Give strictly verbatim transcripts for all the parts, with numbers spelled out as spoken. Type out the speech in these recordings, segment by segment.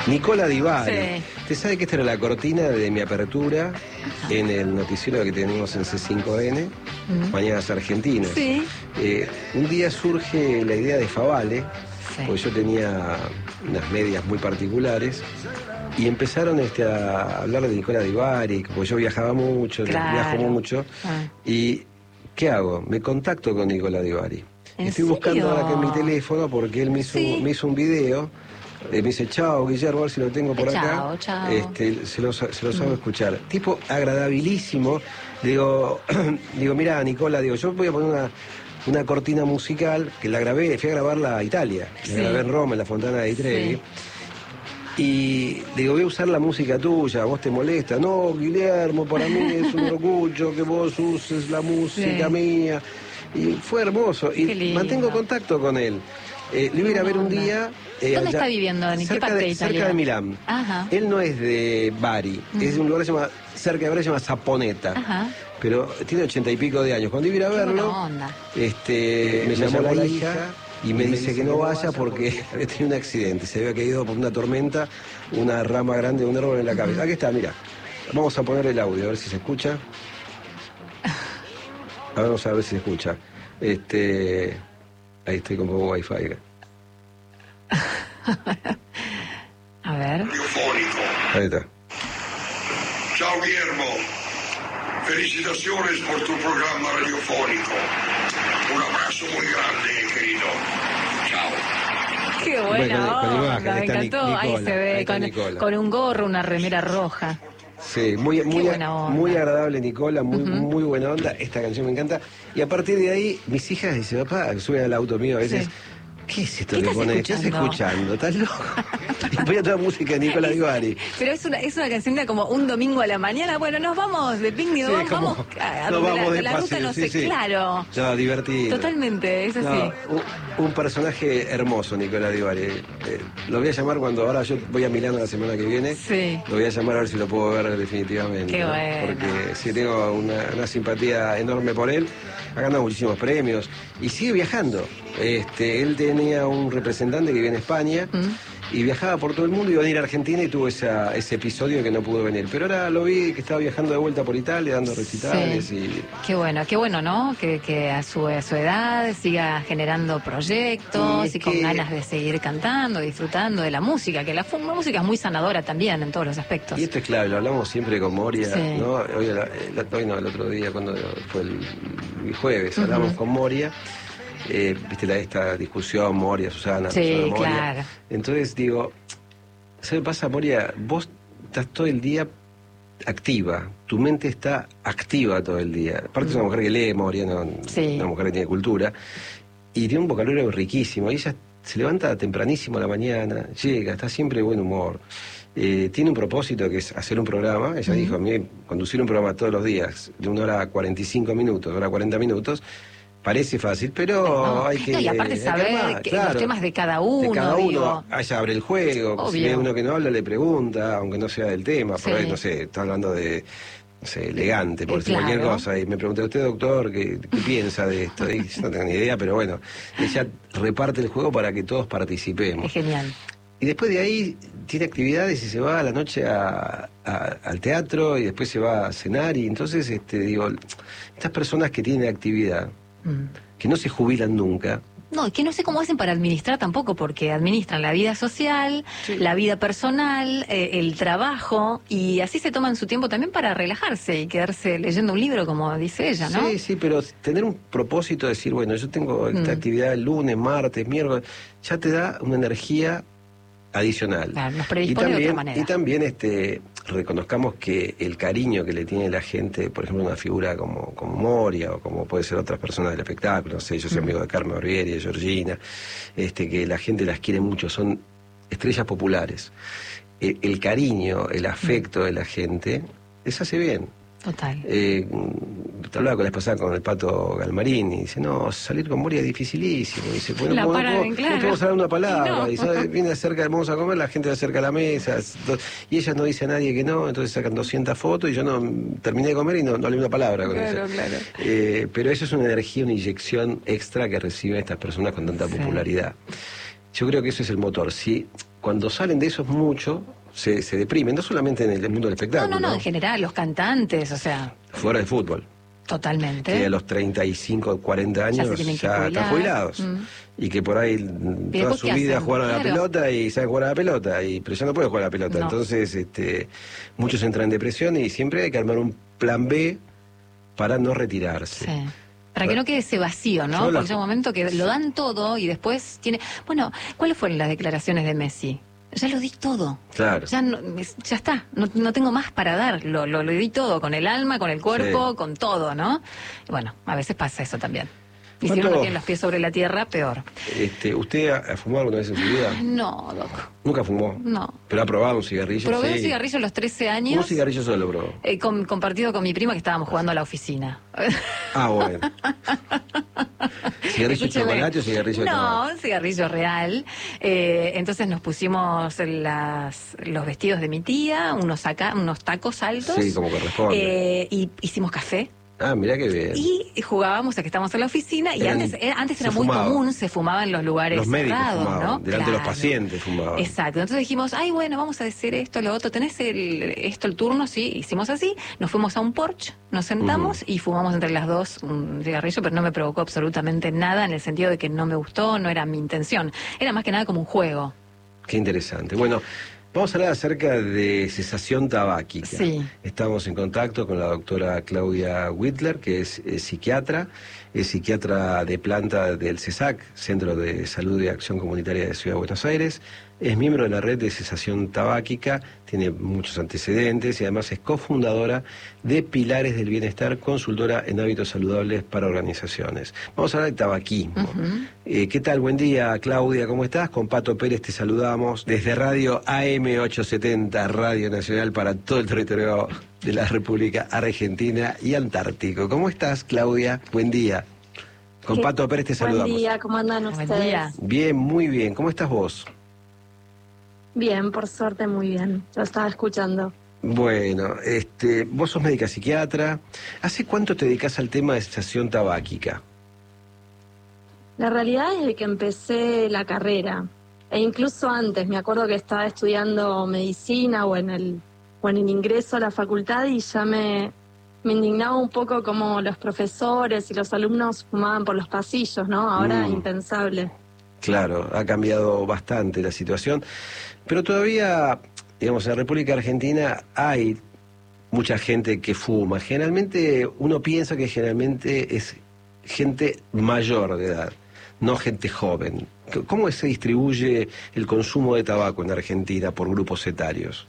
Nicola Di Bari. Sí. Usted sabe que esta era la cortina de mi apertura en el noticiero que tenemos en C cinco N, Mm. Mañanas Argentinas. Sí. Eh, un día surge la idea de Favale, Sí. porque yo tenía unas medias muy particulares, y empezaron este, a hablar de Nicola Di Bari, porque yo viajaba mucho, Claro. viajo mucho, Ah. y ¿qué hago? Me contacto con Nicola Di Bari. ¿En Estoy serio? buscando ahora acá en mi teléfono porque él me hizo, Sí. me hizo un video. Eh, me dice, chao, Guillermo, a ver si lo tengo por Chao, acá. chao. Este, se los, se los hago Mm. escuchar. Tipo agradabilísimo. Digo, digo, mira, Nicola, digo, yo voy a poner una, una cortina musical que la grabé, fui a grabarla a Italia. La Sí. grabé en Roma, en la Fontana de Trevi. Sí. Y digo, voy a usar la música tuya, ¿a vos te molesta? No, Guillermo, para mí es un orgullo que vos uses la música Sí. mía. Y fue hermoso. Y Qué lindo. mantengo contacto con él. Eh, le voy a ir a ver un Onda. día. eh, ¿Dónde allá- está viviendo? ¿En qué cerca parte de, de Italia? cerca de Milán. Ajá. Él no es de Bari, es de un lugar que se llama, cerca de Bari, se llama Saponeta. Ajá. Pero tiene ochenta y pico de años. Cuando iba a ir a Qué verlo, buena onda. este, me, llamó la hija y me dice que no vaya porque había tenido un accidente. Se había caído por una tormenta, una rama grande de un árbol en la cabeza. Aquí está, mira. Vamos a poner el audio, a ver si se escucha. A ver, vamos a ver si se escucha. Este, ahí estoy con poco wifi. A ver. Radiofónico. Ahí está. Ciao Guillermo, felicitaciones por tu programa radiofónico. Un abrazo muy grande, querido. Chao. Qué Bueno, buena con- con onda, imagen, ahí me está Nic- encantó. Ahí Nicola, se ahí ve está con, Nicola. con un gorro, una remera roja. Sí, muy, muy, buena onda. muy agradable Nicola, muy, muy buena onda. Esta canción me encanta. Y a partir de ahí, mis hijas dicen, papá, suben al auto mío a veces. Sí. ¿Qué es esto ¿Qué que estás pones? ¿Qué estás escuchando? escuchando? ¿Estás loco? Y ponía toda música de Nicola Di Bari. Pero es una, es una canción de como un domingo a la mañana. Bueno, nos vamos de picnic, Sí, vamos, como- vamos a, a nos donde vamos la, de la paseo, ruta no sí, sé, sí. claro. No, divertido. Totalmente, es así. No, un, un personaje hermoso, Nicola Di Bari. Eh, lo voy a llamar cuando ahora yo voy a Milano la semana que viene. Sí. Lo voy a llamar a ver si lo puedo ver definitivamente. Qué ¿no? bueno. Porque sí tengo una, una simpatía enorme por él. Ha ganado muchísimos premios y sigue viajando. Este, él tenía un representante que vive en España Mm. y viajaba por todo el mundo, iba a venir a Argentina y tuvo esa, ese episodio que no pudo venir. Pero ahora lo vi que estaba viajando de vuelta por Italia, dando recitales Sí. y... Qué bueno, qué bueno, ¿no? Que, que a, su, a su edad siga generando proyectos Sí, es y con que- ganas de seguir cantando, disfrutando de la música, que la, fu- la música es muy sanadora también en todos los aspectos. Y esto es clave, lo hablamos siempre con Moria, Sí. ¿no? Hoy, la- el, hoy no, el otro día, cuando fue el, el jueves, hablamos Ujú. con Moria, eh, viste la, esta discusión, Moria, Susana, Sí, Susana, Moria. claro. Entonces digo, ¿sabes qué pasa, Moria? Vos estás todo el día activa, tu mente está activa todo el día. Aparte es una mujer que lee, Moria, ¿no? Sí. Una mujer que tiene cultura, y tiene un vocabulario riquísimo, y ella se levanta tempranísimo a la mañana, llega, está siempre de buen humor. Eh, tiene un propósito que es hacer un programa. Ella dijo, a mí conducir un programa todos los días de una hora a cuarenta y cinco minutos, una hora a cuarenta minutos, parece fácil, pero No, hay que... no, y aparte hay que saber armar, que- claro. los temas de cada uno, De cada uno, digo. ella abre el juego, si Obvio. ve uno que no habla le pregunta, aunque no sea del tema, por Sí. ahí, no sé, está hablando de... No sé, elegante, por Eh, decir claro. cualquier cosa. Y me pregunté, ¿usted, doctor, qué, qué piensa de esto? Y yo no tengo ni idea, pero bueno, ella reparte el juego para que todos participemos. Es genial. Y después de ahí tiene actividades y se va a la noche a- a- al teatro y después se va a cenar. Y entonces, este, digo, estas personas que tienen actividad, Mm. que no se jubilan nunca, No, que no sé cómo hacen para administrar tampoco, porque administran la vida social, Sí. la vida personal, eh, el trabajo, y así se toman su tiempo también para relajarse y quedarse leyendo un libro, como dice ella, ¿no? sí, sí, pero tener un propósito, decir, bueno, yo tengo esta Mm. actividad el lunes, martes, miércoles, ya te da una energía adicional. Claro, nos Y predispone de también, otra manera. y también este, reconozcamos que el cariño que le tiene la gente, por ejemplo, una figura como, como Moria o como puede ser otras personas del espectáculo, no sé, yo soy Mm. amigo de Carmen Barbieri, de Georgina, este, que la gente las quiere mucho, son estrellas populares. El, el cariño, el afecto de la gente, les hace bien. Total. Eh, te hablaba con la vez pasada con el Pato Galmarini y dice, no, salir con Moria es dificilísimo. Y dice, bueno, La no, paran, podemos- no claro. podemos hablar una palabra. No. Y ¿sabes? Viene acerca, vamos a comer, la gente se acerca a la mesa. Y ella no dice a nadie que no, entonces sacan doscientas fotos y yo no terminé de comer y no, no hablé una palabra con Claro, ella. claro. Eh, pero eso es una energía, una inyección extra que reciben estas personas con tanta Sí. popularidad. Yo creo que eso es el motor. Si cuando salen de eso mucho, se, se deprimen, no solamente en el mundo del espectáculo. No, no, no, en general, los cantantes, o sea... Fuera del fútbol. Totalmente. Que a los treinta y cinco, cuarenta años ya, se ya están jubilados. Mm. Y que por ahí toda su vida hacen? jugaron a la Claro. pelota y saben jugar a la pelota, y, pero ya no pueden jugar a la pelota. No. Entonces este, muchos entran en depresión y siempre hay que armar un plan B para no retirarse. Sí. Para que no quede ese vacío, ¿no? Yo la- Porque llega un momento que lo dan todo y después tiene... Bueno, ¿cuáles fueron las declaraciones de Messi? Ya lo di todo. Claro. Ya, no- es- ya está, no, no tengo más para dar. Lo, lo, lo di todo, con el alma, con el cuerpo, Sí. con todo, ¿no? Y bueno, a veces pasa eso también. Y si ¿Cuánto- uno no tiene los pies sobre la tierra, peor. Este, ¿Usted ha, ha fumado alguna vez en su vida? No, Doc, Nunca fumó. no. Pero ha probado un cigarrillo. Probé sí. un cigarrillo a los trece Un años, cigarrillo solo probó. eh, con- compartido con mi prima que estábamos jugando a la oficina. Ah, bueno. ¿Cigarrillo de Escúcheme. chocolate o cigarrillo de No, tabaco? un cigarrillo real. Eh, entonces nos pusimos las, los vestidos de mi tía, unos, saca- unos tacos altos. Sí, como corresponde. Eh, y hicimos café. Ah, mirá qué bien. Y jugábamos a que estábamos en la oficina y Eran- antes era, antes se era muy fumaba. común, se fumaba en los lugares Los médicos cerrados, fumaban, ¿no? delante de los Claro. pacientes fumaban. Exacto, entonces dijimos, ay bueno, vamos a decir esto, lo otro, ¿tenés el, esto el turno? Sí, hicimos así, nos fuimos a un porche, nos sentamos y fumamos entre las dos un cigarrillo, pero no me provocó absolutamente nada en el sentido de que no me gustó, no era mi intención, era más que nada como un juego. Qué interesante. Bueno, vamos a hablar acerca de cesación tabáquica. Sí. Estamos en contacto con la doctora Claudia Whitler, que es, eh, psiquiatra, es psiquiatra de planta del CESAC, Centro de Salud y Acción Comunitaria de Ciudad de Buenos Aires. Es miembro de la red de cesación tabáquica, tiene muchos antecedentes y además es cofundadora de Pilares del Bienestar, consultora en hábitos saludables para organizaciones. Vamos a hablar de tabaquismo. Ujú. Eh, ¿Qué tal? Buen día, Claudia, ¿cómo estás? Con Pato Pérez te saludamos desde Radio A M ochocientos setenta, Radio Nacional para todo el territorio de la República Argentina y Antártico. ¿Cómo estás, Claudia? Buen día. Con ¿Qué? Pato Pérez te saludamos. Buen día, ¿cómo andan Buen ustedes? día. Bien, muy bien. ¿Cómo estás vos? Bien, por suerte muy bien. Lo estaba escuchando. Bueno, este, vos sos médica psiquiatra. ¿Hace cuánto te dedicas al tema de cesación tabáquica? La realidad es de que empecé la carrera, e incluso antes, me acuerdo que estaba estudiando medicina o en el, o en el ingreso a la facultad y ya me, me indignaba un poco como los profesores y los alumnos fumaban por los pasillos, ¿no? Ahora Mm. impensable. Claro, ha cambiado bastante la situación, pero todavía, digamos, en la República Argentina hay mucha gente que fuma. Generalmente uno piensa que generalmente es gente mayor de edad, no gente joven. ¿Cómo se distribuye el consumo de tabaco en Argentina por grupos etarios?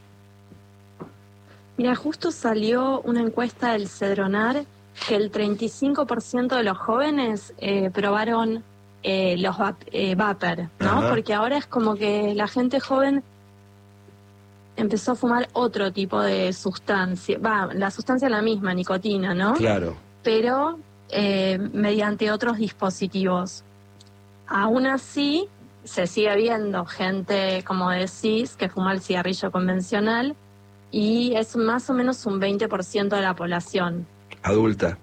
Mira, justo salió una encuesta del Cedronar que el treinta y cinco por ciento de los jóvenes eh, probaron eh, los va- eh, vapor, ¿no? Ajá. Porque ahora es como que la gente joven empezó a fumar otro tipo de sustancia. Va, la sustancia es la misma, nicotina, ¿no? Claro. Pero eh, mediante otros dispositivos. Aún así, se sigue viendo gente, como decís, que fuma el cigarrillo convencional y es más o menos un veinte por ciento de la población. Adulta.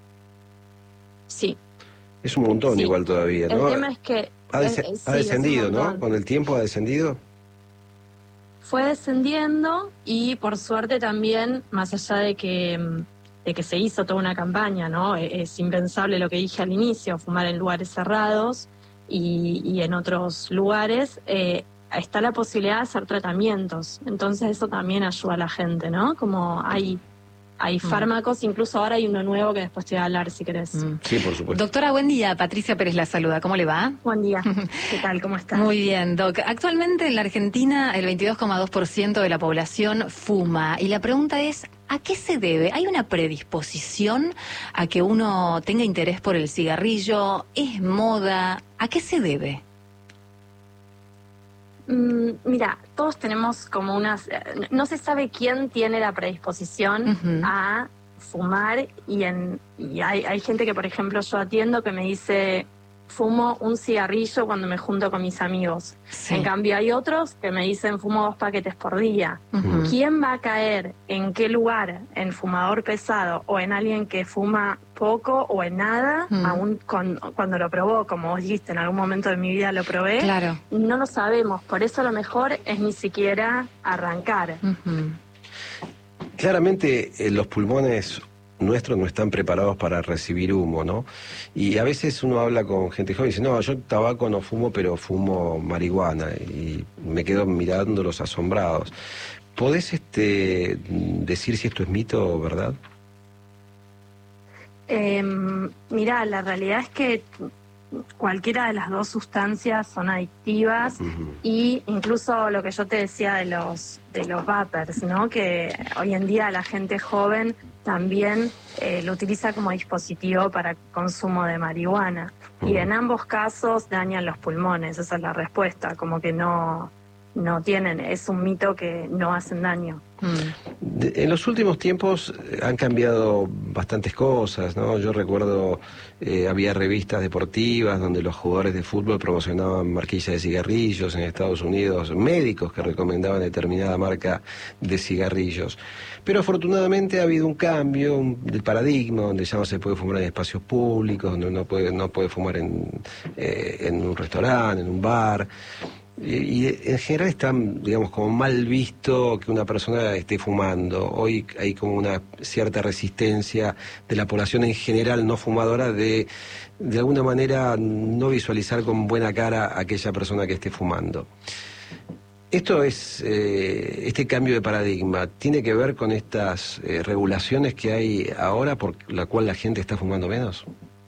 Sí. Es un montón Sí. igual todavía, El ¿no? tema es que... Ha, eh, dese- eh, sí, ha es un descendido, ¿no? montón. Con el tiempo ha descendido. Fue descendiendo y por suerte también, más allá de que, mm, de que se hizo toda una campaña, ¿no? Eh, Es impensable lo que dije al inicio, fumar en lugares cerrados y, y en otros lugares, eh, está la posibilidad de hacer tratamientos. Entonces eso también ayuda a la gente, ¿no? Como hay, hay Mm. fármacos, incluso ahora hay uno nuevo que después te voy a hablar si querés. Mm. Sí, por supuesto. Doctora, buen día. Patricia Pérez la saluda. ¿Cómo le va? Buen día. ¿Qué tal? ¿Cómo estás? Muy bien, Doc. Actualmente en la Argentina el veintidós coma dos por ciento de la población fuma. Y la pregunta es, ¿a qué se debe? ¿Hay una predisposición a que uno tenga interés por el cigarrillo? ¿Es moda? ¿A qué se debe? Mm, mira, todos tenemos como unas... eh, No se sabe quién tiene la predisposición Ujú. a fumar y, en, y hay, hay gente que, por ejemplo, yo atiendo que me dice, fumo un cigarrillo cuando me junto con mis amigos. Sí. En cambio hay otros que me dicen fumo dos paquetes por día. Ujú. ¿Quién va a caer en qué lugar? ¿En fumador pesado o en alguien que fuma poco o en nada? Mm. Aún con, cuando lo probó, como vos dijiste, en algún momento de mi vida lo probé. Claro. No lo sabemos, por eso lo mejor es ni siquiera arrancar. Ujú. Claramente eh, los pulmones nuestros no están preparados para recibir humo, ¿no? Y a veces uno habla con gente joven y dice, no, yo tabaco no fumo, pero fumo marihuana. Y me quedo mirándolos asombrados. ¿Podés este, decir si esto es mito o verdad? Eh, mirá, la realidad es que cualquiera de las dos sustancias son adictivas. Uh-huh. Y incluso lo que yo te decía de los de los vapers, ¿no? Que hoy en día la gente joven también eh, lo utiliza como dispositivo para consumo de marihuana. Uh-huh. Y en ambos casos dañan los pulmones, esa es la respuesta, como que no, no tienen, es un mito que no hacen daño. De, en los últimos tiempos han cambiado bastantes cosas, ¿no? Yo recuerdo, eh, había revistas deportivas donde los jugadores de fútbol promocionaban marquillas de cigarrillos en Estados Unidos, médicos que recomendaban determinada marca de cigarrillos. Pero afortunadamente ha habido un cambio un, del paradigma, donde ya no se puede fumar en espacios públicos, donde no puede, no puede fumar en, eh, en un restaurante, en un bar. Y en general está, digamos, como mal visto que una persona esté fumando. Hoy hay como una cierta resistencia de la población en general no fumadora de, de alguna manera, no visualizar con buena cara a aquella persona que esté fumando. Esto es, eh, este cambio de paradigma, ¿tiene que ver con estas eh, regulaciones que hay ahora por la cual la gente está fumando menos?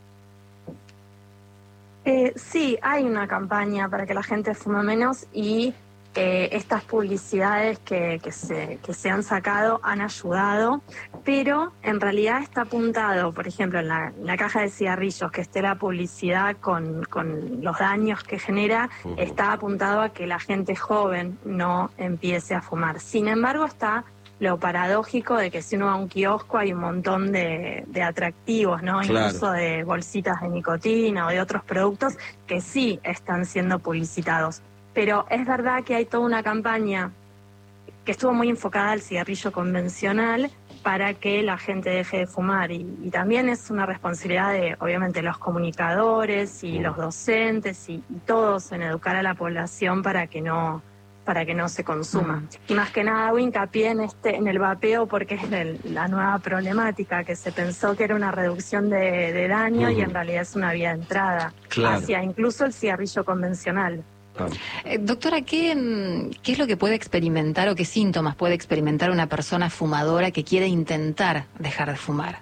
Eh, sí, hay una campaña para que la gente fume menos y eh, estas publicidades que, que, se, que se han sacado han ayudado, pero en realidad está apuntado, por ejemplo, en la, en la caja de cigarrillos, que esté la publicidad con, con los daños que genera, uh-huh. Está apuntado a que la gente joven no empiece a fumar. Sin embargo, está lo paradójico de que si uno va a un kiosco hay un montón de, de atractivos, ¿no? Claro. Incluso de bolsitas de nicotina o de otros productos que sí están siendo publicitados. Pero es verdad que hay toda una campaña que estuvo muy enfocada al cigarrillo convencional para que la gente deje de fumar. Y, y también es una responsabilidad de, obviamente, los comunicadores y los docentes y, y todos en educar a la población para que no... para que no se consuma. Mm. Y más que nada hago hincapié en, este, en el vapeo porque es el, la nueva problemática, que se pensó que era una reducción de, de daño mm. y en realidad es una vía de entrada, claro, hacia incluso el cigarrillo convencional. Ah. Eh, doctora, ¿qué, ¿qué es lo que puede experimentar o qué síntomas puede experimentar una persona fumadora que quiere intentar dejar de fumar?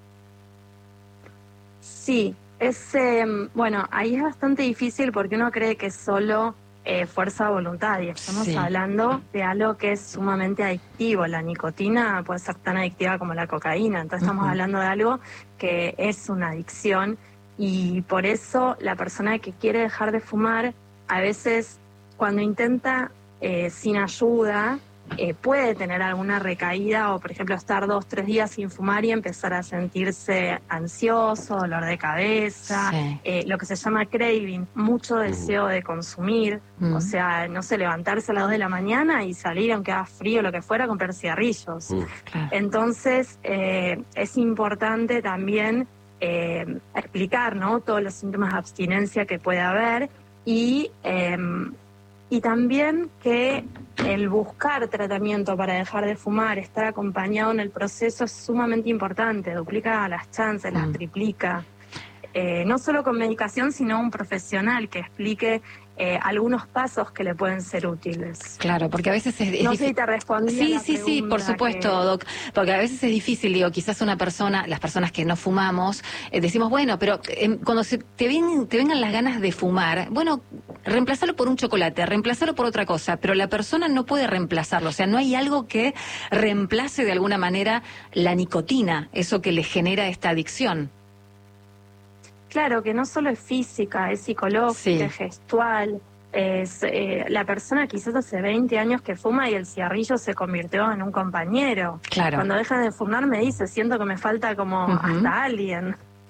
Sí, es, eh, bueno, ahí es bastante difícil porque uno cree que solo... Eh, fuerza voluntaria. Estamos sí. hablando de algo que es sumamente adictivo. La nicotina puede ser tan adictiva como la cocaína. Entonces uh-huh. estamos hablando de algo que es una adicción y por eso la persona que quiere dejar de fumar, a veces cuando intenta eh, sin ayuda, eh, puede tener alguna recaída o, por ejemplo, estar dos, tres días sin fumar y empezar a sentirse ansioso, dolor de cabeza, sí. eh, lo que se llama craving, mucho deseo de consumir, mm. o sea, no sé, levantarse a las dos de la mañana y salir, aunque haga frío o lo que fuera, a comprar cigarrillos. Mm. Claro. Entonces, eh, es importante también eh, explicar, ¿no?, todos los síntomas de abstinencia que puede haber y... Eh, Y también que el buscar tratamiento para dejar de fumar, estar acompañado en el proceso es sumamente importante, duplica las chances, mm. las triplica. Eh, no solo con medicación, sino un profesional que explique eh, algunos pasos que le pueden ser útiles. Claro, porque a veces es, es no sé si te respondí sí, a la sí, sí, por supuesto, que... Doc, porque a veces es difícil, digo, quizás una persona, las personas que no fumamos, eh, decimos, bueno, pero eh, cuando se te, ven, te vengan las ganas de fumar, bueno, reemplazarlo por un chocolate, reemplazarlo por otra cosa, pero la persona no puede reemplazarlo, o sea, no hay algo que reemplace de alguna manera la nicotina, eso que le genera esta adicción. Claro, que no solo es física, es psicológica, sí. es gestual. Es, eh, la persona quizás hace veinte años que fuma y el cigarrillo se convirtió en un compañero. Claro. Cuando deja de fumar me dice, siento que me falta como uh-huh. hasta alguien.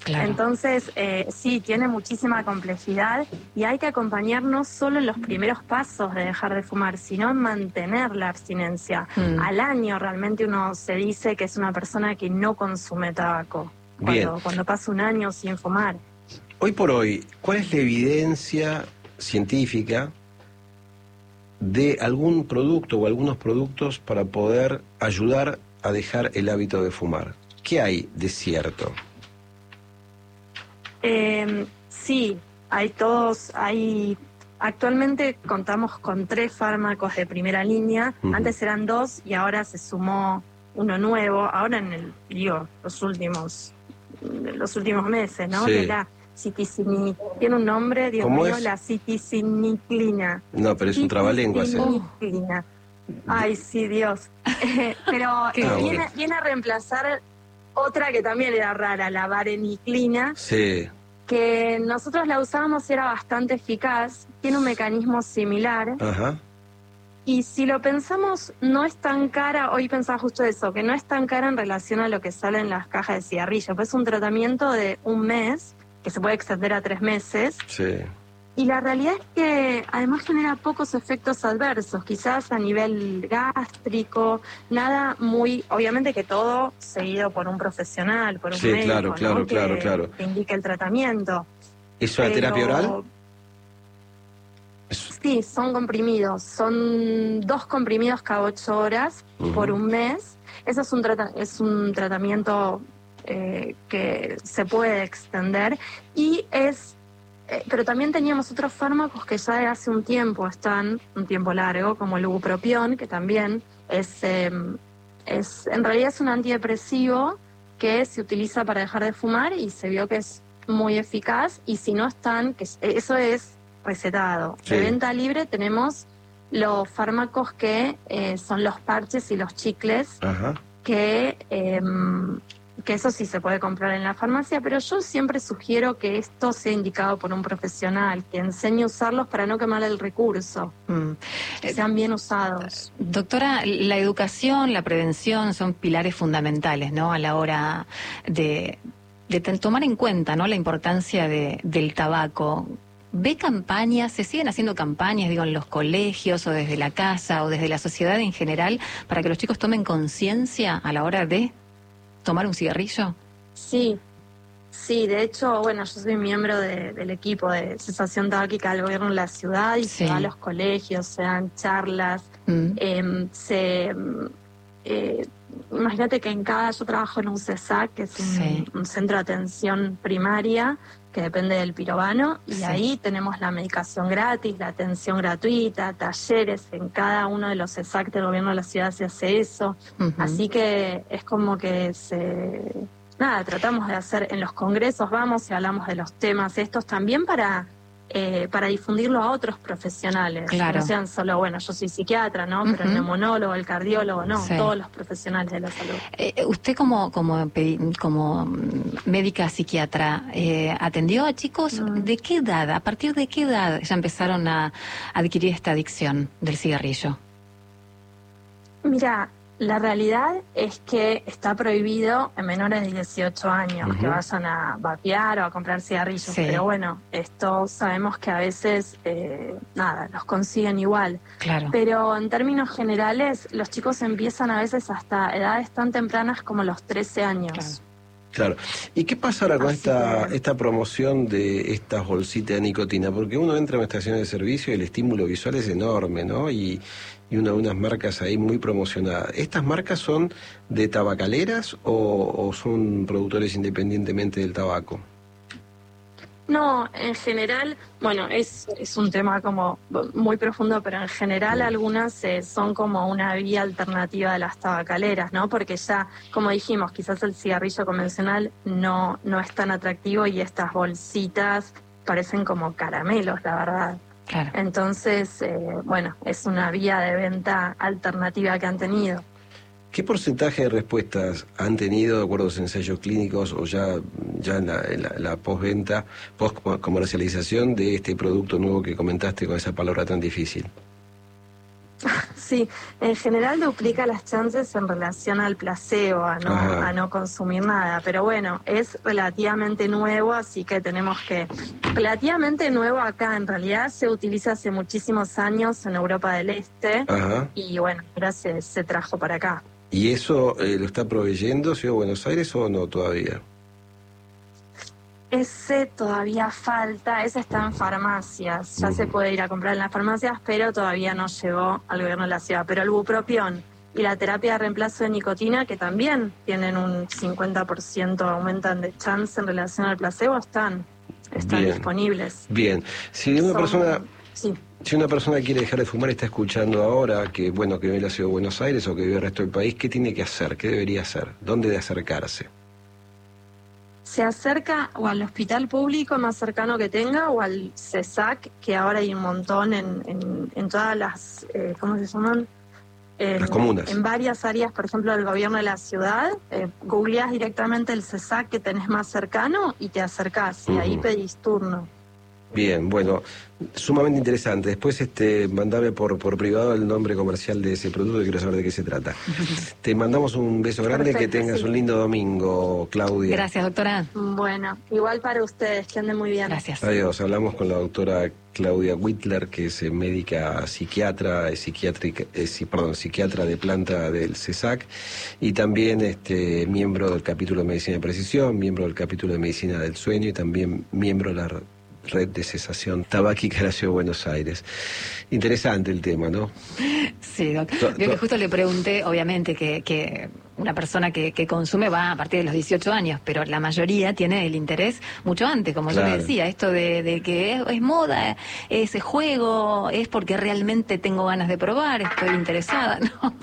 Claro. Entonces, eh, sí, tiene muchísima complejidad y hay que acompañar no solo en los primeros pasos de dejar de fumar, sino en mantener la abstinencia. Mm. Al año realmente uno se dice que es una persona que no consume tabaco, Bien. cuando, cuando pasa un año sin fumar. Hoy por hoy, ¿cuál es la evidencia científica de algún producto o algunos productos para poder ayudar a dejar el hábito de fumar? ¿Qué hay de cierto? Eh, sí, hay todos, hay actualmente contamos con tres fármacos de primera línea. Uh-huh. Antes eran dos y ahora se sumó uno nuevo. Ahora en el, digo, los últimos, los últimos meses, ¿no? Sí. Que la citicini, tiene un nombre, Dios ¿Cómo mío, es? la citiciniclina. No, pero es un trabalenguas. ¿eh? Citiciniclina. Ay, sí, Dios. Eh, pero Ah, viene, bueno. viene a reemplazar otra que también era rara, la vareniclina, Sí. que nosotros la usábamos y era bastante eficaz, tiene un mecanismo similar, Ajá. y si lo pensamos, no es tan cara, hoy pensaba justo eso, que no es tan cara en relación a lo que sale en las cajas de cigarrillo, pues es un tratamiento de un mes, que se puede extender a tres meses, Sí. y la realidad es que además genera pocos efectos adversos, quizás a nivel gástrico, nada muy, obviamente que todo seguido por un profesional, por un Sí, médico, claro, ¿no? claro, que, claro, claro. que indique el tratamiento. ¿Es una Pero, terapia oral? Es- Sí, son comprimidos, son dos comprimidos cada ocho horas Ujú. por un mes. Eso es un, trata- es un tratamiento eh, que se puede extender y es... Eh, pero también teníamos otros fármacos que ya de hace un tiempo están, un tiempo largo, como el bupropión, que también es, eh, es, en realidad es un antidepresivo que se utiliza para dejar de fumar y se vio que es muy eficaz, y si no están, que es- eso es recetado. Sí. De venta libre tenemos los fármacos que eh, son los parches y los chicles, Ajá. que, eh, que eso sí se puede comprar en la farmacia, pero yo siempre sugiero que esto sea indicado por un profesional, que enseñe a usarlos para no quemar el recurso, Mm. que sean bien usados. Doctora, la educación, la prevención son pilares fundamentales, ¿no? A la hora de, de ten- tomar en cuenta, ¿no? La importancia de, del tabaco. ¿Ve campañas, se siguen haciendo campañas, digo, en los colegios o desde la casa o desde la sociedad en general para que los chicos tomen conciencia a la hora de tomar un cigarrillo? Sí, sí, de hecho, bueno, yo soy miembro de- del equipo de cesación tabáquica del gobierno de la ciudad y Sí. se va a los colegios, se dan charlas, Mm. eh, se... eh, imagínate que en cada, yo trabajo en un CESAC, que es un, Sí. un centro de atención primaria, que depende del pirobano, y Sí. ahí tenemos la medicación gratis, la atención gratuita, talleres, en cada uno de los CESAC del gobierno de la ciudad se hace eso. Ujú. Así que es como que se... Nada, tratamos de hacer en los congresos, vamos y hablamos de los temas estos también para eh, para difundirlo a otros profesionales. Claro. Que no sean solo, bueno, yo soy psiquiatra, ¿no? Pero el Ujú. neumonólogo, el cardiólogo, no, Sí. todos los profesionales de la salud. Eh, usted como como pedi- como mm, médica psiquiatra, eh, ¿atendió a chicos Mm. de qué edad, a partir de qué edad ya empezaron a adquirir esta adicción del cigarrillo? Mira, la realidad es que está prohibido en menores de dieciocho años Ujú. que vayan a vapear o a comprar cigarrillos. Sí. Pero bueno, esto sabemos que a veces, eh, nada, los consiguen igual. Claro. Pero en términos generales, los chicos empiezan a veces hasta edades tan tempranas como los trece años. Claro. Claro. ¿Y qué pasa ahora con Así esta, que- esta promoción de estas bolsitas de nicotina? Porque uno entra en una estación de servicio y el estímulo visual es enorme, ¿no? Y, y una, unas marcas ahí muy promocionadas. ¿Estas marcas son de tabacaleras o, o son productores independientemente del tabaco? No, en general, bueno, es, es un tema como muy profundo, pero en general algunas eh, son como una vía alternativa de las tabacaleras, ¿no? Porque ya, como dijimos, quizás el cigarrillo convencional no, no es tan atractivo y estas bolsitas parecen como caramelos, la verdad. Claro. Entonces, eh, bueno, es una vía de venta alternativa que han tenido. ¿Qué porcentaje de respuestas han tenido de acuerdo a los ensayos clínicos o ya, ya en la, en la, la postventa, post-comercialización de este producto nuevo que comentaste con esa palabra tan difícil? Sí, en general duplica las chances en relación al placebo, a no, a no consumir nada, pero bueno, es relativamente nuevo, así que tenemos que... Relativamente nuevo acá, en realidad se utiliza hace muchísimos años en Europa del Este. Ajá. Y bueno, ahora se, se trajo para acá. ¿Y eso eh, lo está proveyendo Ciudad de Buenos Aires o no todavía? Ese todavía falta, ese está en farmacias, ya uh-huh. se puede ir a comprar en las farmacias, pero todavía no llegó al gobierno de la ciudad. Pero el bupropión y la terapia de reemplazo de nicotina, que también tienen un cincuenta por ciento, aumentan de chance en relación al placebo, están, están Bien. disponibles. Bien, si una Son, persona... Sí. Si una persona quiere dejar de fumar, está escuchando ahora que, bueno, que vive en la ciudad de Buenos Aires o que vive en el resto del país, ¿qué tiene que hacer? ¿Qué debería hacer? ¿Dónde de acercarse? Se acerca o al hospital público más cercano que tenga o al CESAC, que ahora hay un montón en, en, en todas las, eh, ¿cómo se llaman? En, las comunas. En varias áreas, por ejemplo, del gobierno de la ciudad, eh, googleás directamente el CESAC que tenés más cercano y te acercás, uh-huh. y ahí pedís turno. Bien, bueno, sumamente interesante. Después este, mandame por, por privado el nombre comercial de ese producto, que quiero saber de qué se trata. Te mandamos un beso grande, perfecto, que tengas sí. un lindo domingo, Claudia. Gracias, doctora. Bueno, igual para ustedes, que anden muy bien. Gracias. Adiós, hablamos con la doctora Claudia Whitler, que es médica psiquiatra, es psiquiátrica, es, perdón, psiquiatra de planta del CESAC, y también este, miembro del capítulo de Medicina de Precisión, miembro del capítulo de Medicina del Sueño y también miembro de la Red de Cesación Tabáquica de la Ciudad de Buenos Aires. Interesante el tema, ¿no? Sí, doctor. Yo que justo le pregunté, obviamente, que, que una persona que, que consume va a partir de los dieciocho años, pero la mayoría tiene el interés mucho antes, como claro. yo le decía, esto de, de que es, es moda, ese juego, es porque realmente tengo ganas de probar, estoy interesada, ¿no?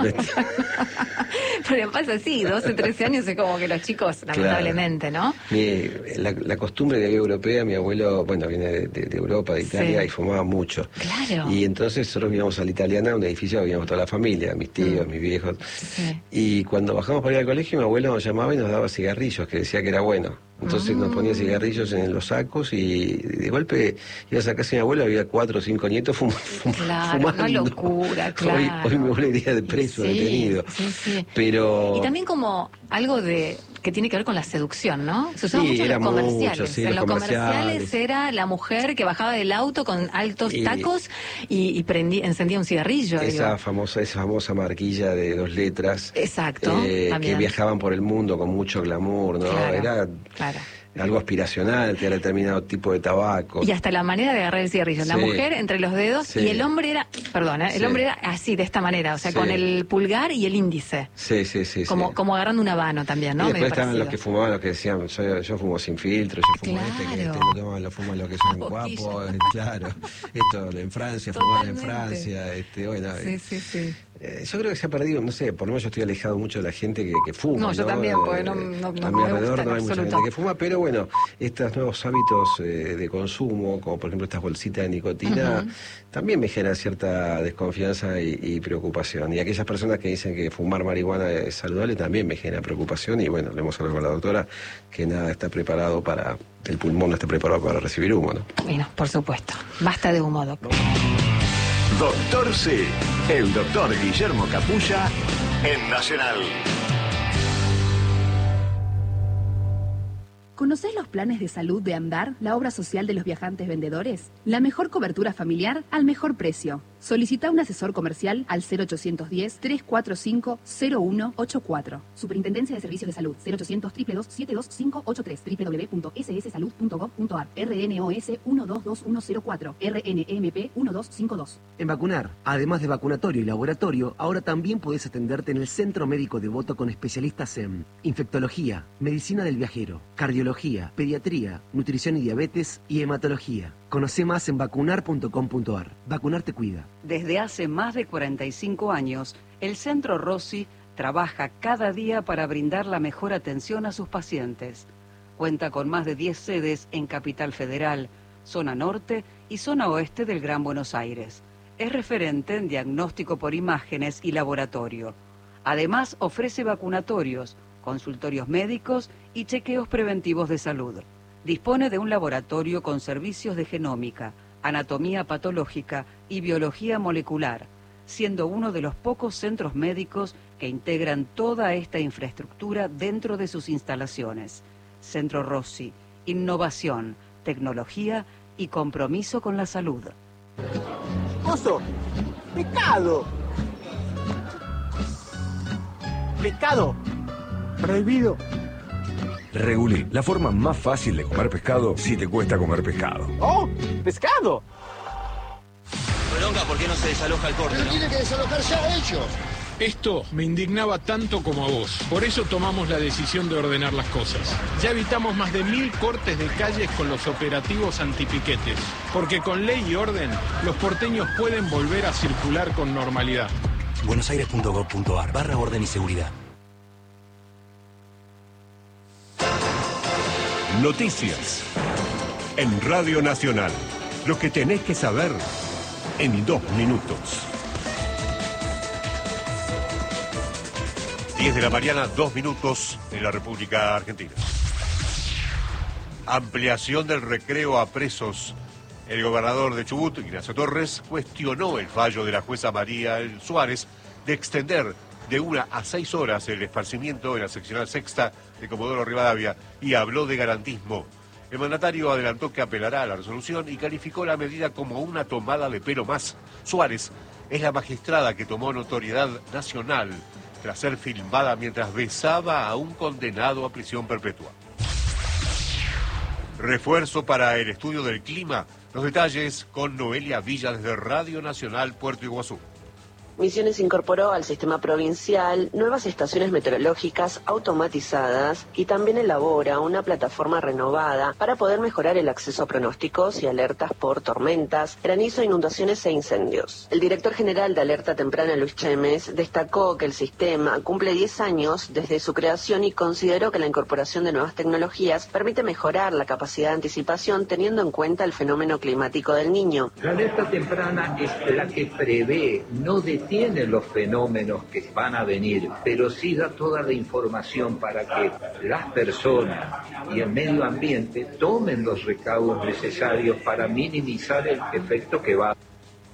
Pero pasa así, doce, trece años es como que los chicos, lamentablemente, claro. ¿no? Mi, la, la costumbre de la europea, mi abuelo, bueno, viene de, de, de Europa, de Italia, sí. y fumaba mucho. Claro. Y entonces nosotros íbamos a la Italiana, un edificio, habíamos toda la familia, mis tíos, mm. mis viejos. Sí. Y cuando bajamos para ir al colegio, mi abuelo nos llamaba y nos daba cigarrillos, que decía que era bueno. Entonces mm. nos ponía cigarrillos en los sacos y de golpe ibas a casa de mi abuelo, había cuatro o cinco nietos fum, fum, claro, fumando. Una locura, claro. Hoy, hoy me volvería de preso, sí, detenido. Sí, sí. Pero... Y también como algo de que tiene que ver con la seducción, ¿no? Se usaba sí, mucho en los comerciales. Mucho, sí, en los, los comerciales. comerciales era la mujer que bajaba del auto con altos y, tacos y, y prendí, encendía un cigarrillo. Esa digo. famosa esa famosa marquilla de dos letras. Exacto. Eh, que viajaban por el mundo con mucho glamour, ¿no? Claro, era claro. algo aspiracional, que era determinado tipo de tabaco. Y hasta la manera de agarrar el cigarrillo. Sí. La mujer entre los dedos sí. y el hombre era, perdón, ¿eh? el sí. hombre era así, de esta manera, o sea, sí. con el pulgar y el índice. Sí, sí, sí. Como, sí. como agarrando un habano también, ¿no? Y después estaban los que fumaban, los que decían, yo, yo fumo sin filtro, yo fumo claro. este, que este, lo toman, lo fuman los que son guapos, claro. Esto en Francia, fumaban en Francia, este, bueno. Sí, sí, sí. Eh, yo creo que se ha perdido, no sé, por lo menos yo estoy alejado mucho de la gente que, que fuma. No, yo ¿no? también, porque no, no, no a mi me alrededor gusta no hay mucha absoluto. gente que fuma, pero bueno, estos nuevos hábitos eh, de consumo, como por ejemplo estas bolsitas de nicotina, uh-huh. también me generan cierta desconfianza y, y preocupación. Y aquellas personas que dicen que fumar marihuana es saludable también me genera preocupación. Y bueno, le hemos hablado con la doctora que nada está preparado para, el pulmón no está preparado para recibir humo, ¿no? Bueno, por supuesto. Basta de humo, doctor. Doctor C, el doctor Guillermo Capulla, en Nacional. ¿Conocés los planes de salud de Andar, la obra social de los viajantes vendedores? La mejor cobertura familiar al mejor precio. Solicita un asesor comercial al cero ochocientos diez, trescientos cuarenta y cinco, cero uno ochenta y cuatro. Superintendencia de Servicios de Salud, cero ochocientos, dos dos dos, siete dos cinco ocho tres, doble u doble u doble u punto ese ese salud punto gov punto a r, R N O S uno dos dos uno cero cuatro, R N M P uno dos cinco dos. En Vacunar, además de vacunatorio y laboratorio, ahora también podés atenderte en el Centro Médico Devoto con especialistas en infectología, medicina del viajero, cardiología, pediatría, nutrición y diabetes y hematología. Conoce más en vacunar punto com punto a r. Vacunar te cuida. Desde hace más de cuarenta y cinco años, el Centro Rossi trabaja cada día para brindar la mejor atención a sus pacientes. Cuenta con más de diez sedes en Capital Federal, zona norte y zona oeste del Gran Buenos Aires. Es referente en diagnóstico por imágenes y laboratorio. Además, ofrece vacunatorios, consultorios médicos y chequeos preventivos de salud. Dispone de un laboratorio con servicios de genómica, anatomía patológica y biología molecular. siendo uno de los pocos centros médicos que integran toda esta infraestructura dentro de sus instalaciones. Centro Rossi, innovación, tecnología y compromiso con la salud. ¡Oso! ¡Pescado! ¡Pescado! ¡Prohibido! Regulí, la forma más fácil de comer pescado si te cuesta comer pescado. ¡Oh! ¡Pescado! Bronca, ¿por qué no se desaloja el corte? Pero ¿no? tiene que desalojar ya ellos. Esto me indignaba tanto como a vos. Por eso tomamos la decisión de ordenar las cosas. Ya evitamos más de mil cortes de calles con los operativos antipiquetes. Porque con ley y orden, los porteños pueden volver a circular con normalidad. buenosaires punto gov punto ar barra orden y seguridad. Noticias en Radio Nacional. Lo que tenés que saber en dos minutos. diez de la mañana, dos minutos en la República Argentina. Ampliación del recreo a presos. El gobernador de Chubut, Ignacio Torres, cuestionó el fallo de la jueza María Suárez de extender de una a seis horas el esparcimiento en la seccional sexta de Comodoro Rivadavia y habló de garantismo. El mandatario adelantó que apelará a la resolución y calificó la medida como una tomada de pelo más. Suárez es la magistrada que tomó notoriedad nacional tras ser filmada mientras besaba a un condenado a prisión perpetua. Refuerzo para el estudio del clima. Los detalles con Noelia Villa desde Radio Nacional Puerto Iguazú. Misiones incorporó al sistema provincial nuevas estaciones meteorológicas automatizadas y también elabora una plataforma renovada para poder mejorar el acceso a pronósticos y alertas por tormentas, granizo, inundaciones e incendios. El director general de Alerta Temprana, Luis Chemes, destacó que el sistema cumple diez años desde su creación y consideró que la incorporación de nuevas tecnologías permite mejorar la capacidad de anticipación teniendo en cuenta el fenómeno climático del Niño. La alerta temprana es la que prevé, no de tiene los fenómenos que van a venir, pero sí da toda la información para que las personas y el medio ambiente tomen los recaudos necesarios para minimizar el efecto que va.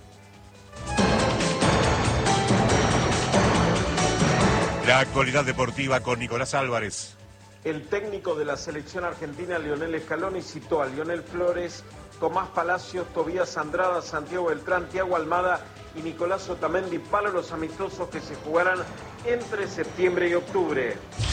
La actualidad deportiva con Nicolás Álvarez. El técnico de la selección argentina, Lionel Scaloni, citó a Lionel Flores, Tomás Palacios, Tobías Andrada, Santiago Beltrán, Thiago Almada y Nicolás Otamendi para los amistosos que se jugarán entre septiembre y octubre.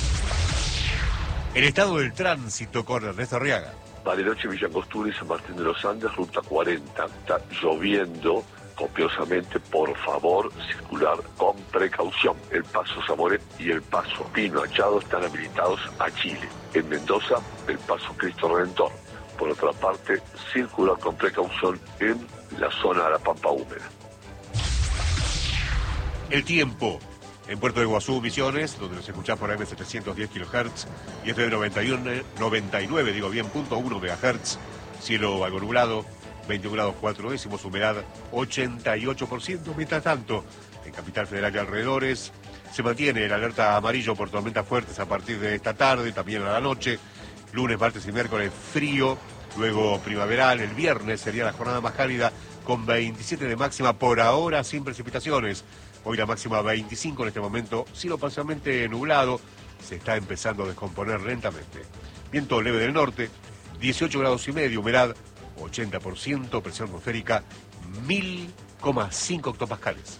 El estado del tránsito con Ernesto Arriaga. Bariloche, Villa Angostura y San Martín de los Andes, ruta cuarenta. Está lloviendo copiosamente, por favor, circular con precaución. El paso Zamoré y el paso Pino Achado están habilitados a Chile. En Mendoza, el paso Cristo Redentor. Por otra parte, circular con precaución en la zona de la Pampa Húmeda. El tiempo en Puerto de Iguazú, Misiones, donde nos escuchás por A M setecientos diez kilohertz y F M noventa y uno, noventa y nueve, digo bien, punto uno megahertz. Cielo algo nublado, veintiún grados cuatro décimos, humedad ochenta y ocho por ciento. Mientras tanto, en Capital Federal y alrededores se mantiene el alerta amarillo por tormentas fuertes a partir de esta tarde, también a la noche. Lunes, martes y miércoles frío, luego primaveral. El viernes sería la jornada más cálida con veintisiete de máxima, por ahora sin precipitaciones. Hoy la máxima veinticinco, en este momento cielo parcialmente nublado, se está empezando a descomponer lentamente. Viento leve del norte, dieciocho grados y medio, humedad ochenta por ciento, presión atmosférica mil coma cinco hectopascales.